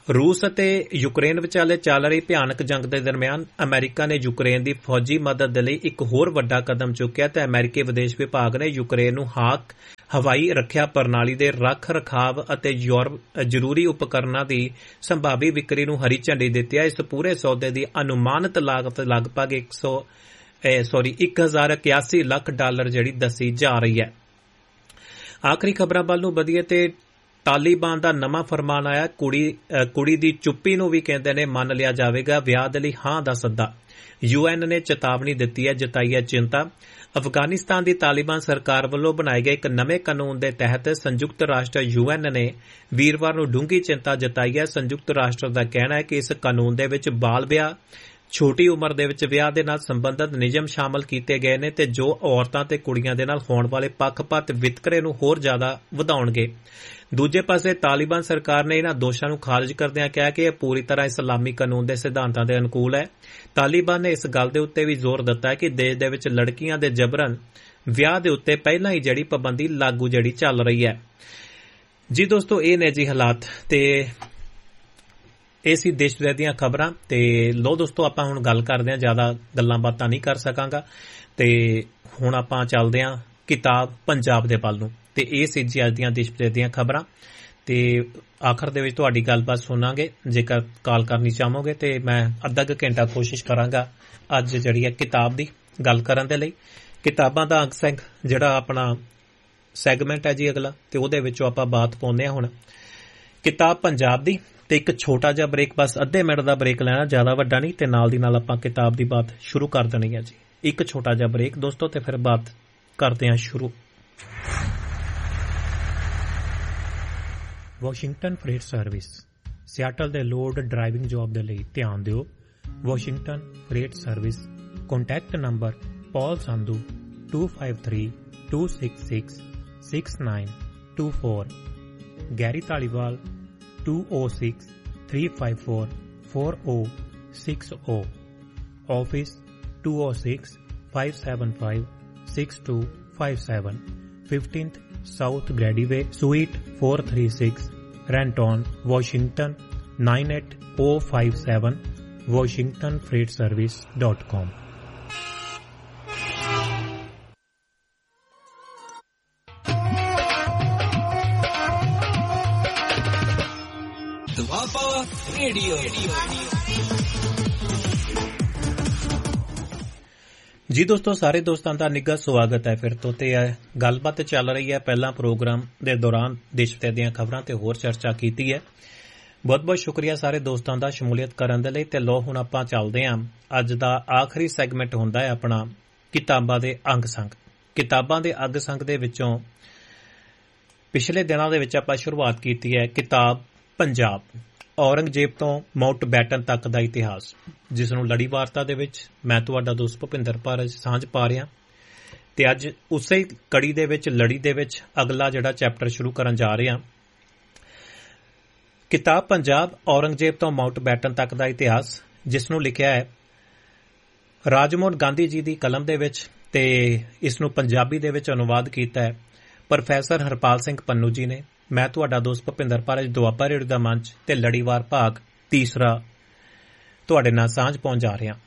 ਰੂਸ ਅਤੇ ਯੂਕਰੇਨ ਵਿਚਾਲੇ ਚੱਲ ਰਹੀ ਭਿਆਨਕ ਜੰਗ ਦੇ ਦਰਮਿਆਨ ਅਮਰੀਕਾ ਨੇ ਯੂਕਰੇਨ ਦੀ ਫੌਜੀ ਮਦਦ ਦੇ ਲਈ ਇੱਕ ਹੋਰ ਵੱਡਾ ਕਦਮ ਚੁੱਕਿਆ ਤੇ ਅਮਰੀਕੀ ਵਿਦੇਸ਼ ਵਿਭਾਗ ਨੇ ਯੂਕਰੇਨ ਨੂੰ ਹਾਕ ਹਵਾਈ ਰੱਖਿਆ ਪ੍ਰਣਾਲੀ ਦੇ ਰੱਖ ਰਖਾਵ ਅਤੇ ਜ਼ਰੂਰੀ ਉਪਕਰਨਾਂ ਦੀ ਸੰਭਾਵੀ ਵਿਕਰੀ ਨੂੰ ਹਰੀ ਝੰਡੀ ਦਿੱਤੀ ਹੈ। ਇਸ ਪੂਰੇ ਸੌਦੇ ਦੀ ਅਨੁਮਾਨਿਤ ਲਾਗਤ ਲਗਭਗ ਇੱਕ ਸੌ ਸੌਰੀ ਇੱਕ ਹਜ਼ਾਰ ਇਕਿਆਸੀ ਲੱਖ ਡਾਲਰ ਜਿਹੜੀ ਦੱਸੀ ਜਾ ਰਹੀ ਹੈ। ਆਖਰੀ ਖਬਰਾਂ ਵੱਲ ਨੂੰ ਵਧੀਏ ਤੇ ਤਾਲੀਬਾਨ ਦਾ ਨਵਾਂ ਫਰਮਾਨ ਆਇਆ, ਕੁੜੀ ਕੁੜੀ ਦੀ ਚੁੱਪੀ ਨੂੰ ਵੀ ਕਹਿੰਦੇ ਨੇ ਮੰਨ ਲਿਆ ਜਾਵੇਗਾ, ਵਿਆਹ ਦੇ ਲਈ ਹਾਂ ਦਾ ਸੱਦਾ। ਯੂਐਨ ਨੇ ਚੇਤਾਵਨੀ ਦਿੱਤੀ ਹੈ, ਜਤਾਈ ਹੈ ਚਿੰਤਾ। ਅਫਗਾਨਿਸਤਾਨ ਦੀ ਤਾਲੀਬਾਨ ਸਰਕਾਰ ਵੱਲੋਂ ਬਣਾਏ ਗਏ ਇੱਕ ਨਵੇਂ ਕਾਨੂੰਨ ਦੇ ਤਹਿਤ ਸੰਯੁਕਤ ਰਾਸ਼ਟਰ ਯੂਐਨ ਨੇ ਵੀਰਵਾਰ ਨੂੰ ਡੂੰਘੀ ਚਿੰਤਾ ਜਤਾਈ ਹੈ। ਸੰਯੁਕਤ ਰਾਸ਼ਟਰ ਦਾ ਕਹਿਣਾ ਹੈ ਕਿ ਇਸ ਕਾਨੂੰਨ ਦੇ ਵਿੱਚ ਬਾਲ ਵਿਆਹ, ਛੋਟੀ ਉਮਰ ਦੇ ਵਿੱਚ ਵਿਆਹ ਦੇ ਨਾਲ ਸੰਬੰਧਿਤ ਨਿਯਮ ਸ਼ਾਮਲ ਕੀਤੇ ਗਏ ਨੇ ਤੇ ਜੋ ਔਰਤਾਂ ਤੇ ਕੁੜੀਆਂ ਦੇ ਨਾਲ ਹੋਣ ਵਾਲੇ ਪੱਖਪਾਤ ਵਿਤਕਰੇ ਨੂੰ ਹੋਰ ਜ਼ਿਆਦਾ ਵਧਾਉਣਗੇ। ਦੂਜੇ ਪਾਸੇ ਤਾਲੀਬਾਨ ਸਰਕਾਰ ਨੇ ਇਹਨਾਂ ਦੋਸ਼ਾਂ ਨੂੰ ਖਾਰਜ ਕਰਦਿਆਂ ਕਿਹਾ ਕਿ ਇਹ ਪੂਰੀ ਤਰ੍ਹਾਂ ਇਸਲਾਮੀ ਕਾਨੂੰਨ ਦੇ ਸਿਧਾਂਤਾਂ ਦੇ ਅਨੁਕੂਲ ਹੈ। ਤਾਲੀਬਾਨ ਨੇ ਇਸ ਗੱਲ ਦੇ ਉੱਤੇ ਵੀ ਜ਼ੋਰ ਦਿੱਤਾ ਹੈ ਕਿ ਦੇਸ਼ ਦੇ ਵਿੱਚ ਲੜਕੀਆਂ ਦੇ ਜਬਰਨ ਵਿਆਹ ਦੇ ਉੱਤੇ ਪਹਿਲਾਂ ਹੀ ਜਿਹੜੀ ਪਾਬੰਦੀ ਲਾਗੂ ਜਿਹੜੀ ਚੱਲ ਰਹੀ ਹੈ। ਜੀ ਦੋਸਤੋ, ਇਹ ਨੇ ਜੀ ਹਾਲਾਤ ਤੇ ਇਹ ਸੀ ਦੇਸ਼ ਵਿਦੇਸ਼ ਦੀਆਂ ਖਬਰਾਂ। ਤੇ ਲੋ ਦੋਸਤੋ, ਆਪਾਂ ਹੁਣ ਗੱਲ ਕਰਦੇ ਹਾਂ, ਜ਼ਿਆਦਾ ਗੱਲਾਂ ਬਾਤਾਂ ਨਹੀਂ ਕਰ ਸਕਾਂਗਾ ਤੇ ਹੁਣ ਆਪਾਂ ਚੱਲਦੇ ਹਾਂ ਕਿਤਾਬ ਪੰਜਾਬ ਦੇ ਵੱਲ ਨੂੰ। ਤੇ ਇਹ ਸੀ ਜੀ ਅੱਜ ਦੀਆਂ ਦੇਸ਼ ਵਿਦੇਸ਼ ਦੀਆਂ ਖਬਰਾਂ ਤੇ ਆਖਰ ਦੇ ਵਿੱਚ ਤੁਹਾਡੀ ਗੱਲਬਾਤ ਸੁਣਾਂਗੇ। ਜੇਕਰ ਕਾਲ ਕਰਨੀ ਚਾਹੋਗੇ ਤੇ ਮੈਂ ਅੱਧਾ ਕੁ ਘੰਟਾ ਕੋਸ਼ਿਸ਼ ਕਰਾਂਗਾ ਅੱਜ ਜਿਹੜੀ ਹੈ ਕਿਤਾਬ ਦੀ ਗੱਲ ਕਰਨ ਦੇ ਲਈ। ਕਿਤਾਬਾਂ ਦਾ ਅੰਗ ਸੰਗ ਜਿਹੜਾ ਆਪਣਾ ਸੈਗਮੈਂਟ ਹੈ ਜੀ ਅਗਲਾ, ਤੇ ਉਹਦੇ ਵਿੱਚੋਂ ਆਪਾਂ ਬਾਤ ਪਾਉਂਦੇ ਹਾਂ ਹੁਣ ਕਿਤਾਬ ਪੰਜਾਬ ਦੀ। ਤੇ ਇੱਕ ਛੋਟਾ ਜਿਹਾ ਬ੍ਰੇਕ, ਬਸ ਅੱਧੇ ਮਿੰਟ ਦਾ ਬ੍ਰੇਕ ਲੈਣਾ, ਜ਼ਿਆਦਾ ਵੱਡਾ ਨਹੀਂ, ਤੇ ਨਾਲ ਦੀ ਨਾਲ ਆਪਾਂ ਕਿਤਾਬ ਦੀ ਬਾਤ ਸ਼ੁਰੂ ਕਰ ਦੇਣੀ ਹੈ ਜੀ। ਇੱਕ ਛੋਟਾ ਜਿਹਾ ਬ੍ਰੇਕ ਦੋਸਤੋ ਤੇ ਫਿਰ ਬਾਤ ਕਰਦੇ ਹਾਂ ਸ਼ੁਰੂ। ਵਾਸ਼ਿੰਗਟਨ ਫਰੇਟ ਸਰਵਿਸ ਸਿਆਟਲ ਦੇ ਲੋਡ ਡਰਾਈਵਿੰਗ ਜੌਬ ਦੇ ਲਈ ਧਿਆਨ ਦਿਓ। Washington fret service, contact number ਪੌਲ Sandhu two five three two six six six nine two four, Garry Dhaliwal two oh six three five four four oh six oh, office two oh six five seven five six two five seven, fifteenth South Grady Way, Suite four thirty-six, Renton, Washington nine eight oh five seven, washington freight service dot com। Doaba radio. ਜੀ ਦੋਸਤੋ, ਸਾਰੇ ਦੋਸਤਾਂ ਦਾ ਨਿੱਘਾ ਸਵਾਗਤ ਹੈ ਫਿਰ ਤੋਂ। ਤੇ ਗੱਲਬਾਤ ਚੱਲ ਰਹੀ ਹੈ, ਪਹਿਲਾਂ ਪ੍ਰੋਗਰਾਮ ਦੇ ਦੌਰਾਨ ਦੇਸ਼ ਵਿਦੇਸ਼ ਦੀਆਂ ਖਬਰਾਂ ਤੇ ਹੋਰ ਚਰਚਾ ਕੀਤੀ ਹੈ। ਬਹੁਤ ਬਹੁਤ ਸ਼ੁਕਰੀਆ ਸਾਰੇ ਦੋਸਤਾਂ ਦਾ ਸ਼ਮੂਲੀਅਤ ਕਰਨ ਦੇ ਲਈ। ਤੇ ਲੋ ਹੁਣ ਆਪਾਂ ਚੱਲਦੇ ਹਾਂ, ਅੱਜ ਦਾ ਆਖਰੀ ਸੈਗਮੈਂਟ ਹੁੰਦਾ ਹੈ ਆਪਣਾ ਕਿਤਾਬਾਂ ਦੇ ਅੰਗ ਸੰਗ। ਕਿਤਾਬਾਂ ਦੇ ਅੰਗ ਸੰਗ ਦੇ ਵਿੱਚੋਂ ਪਿਛਲੇ ਦਿਨਾਂ ਦੇ ਵਿੱਚ ਆਪਾਂ ਸ਼ੁਰੂਆਤ ਕੀਤੀ ਹੈ ਕਿਤਾਬ ਪੰਜਾਬ, ਔਰੰਗਜ਼ੇਬ ਤੋਂ ਮਾਊਂਟ ਬੈਟਨ ਤੱਕ ਦਾ ਇਤਿਹਾਸ, ਜਿਸ ਨੂੰ ਲੜੀ ਵਾਰਤਾ ਦੇ ਵਿੱਚ ਮੈਂ ਤੁਹਾਡਾ ਦੋਸਤ ਭੁਪਿੰਦਰ ਭਾਰਜ ਸਾਂਝ ਪਾ ਰਿਹਾ। ਤੇ ਅੱਜ ਉਸੇ ਕੜੀ ਦੇ ਵਿੱਚ ਲੜੀ ਦੇ ਵਿੱਚ ਅਗਲਾ ਜਿਹੜਾ ਚੈਪਟਰ ਸ਼ੁਰੂ ਕਰਨ ਜਾ ਰਹੇ ਹਾਂ। ਕਿਤਾਬ ਪੰਜਾਬ, ਔਰੰਗਜ਼ੇਬ ਤੋਂ ਮਾਊਂਟ ਬੈਟਨ ਤੱਕ ਦਾ ਇਤਿਹਾਸ, ਜਿਸ ਨੂੰ ਲਿਖਿਆ ਹੈ ਰਾਜਮੋਹਨ ਗਾਂਧੀ ਜੀ ਦੀ ਕਲਮ ਦੇ ਵਿੱਚ, ਤੇ ਇਸ ਨੂੰ ਪੰਜਾਬੀ ਦੇ ਵਿੱਚ ਅਨੁਵਾਦ ਕੀਤਾ ਹੈ ਪ੍ਰੋਫੈਸਰ ਹਰਪਾਲ ਸਿੰਘ ਪੰਨੂ ਜੀ ਨੇ। ਮੈਂ ਤੁਹਾਡਾ ਦੋਸਤ ਭੁਪਿੰਦਰ ਭਾਰਜ ਦੁਆਬਾ ਰੇਡੀਓ ਦਾ ਮੰਚ ਤੇ ਲੜੀਵਾਰ ਭਾਗ ਤੀਸਰਾ ਤੁਹਾਡੇ ਨਾਲ ਸਾਂਝ ਪਾਉਣ ਜਾ ਰਿਹਾ।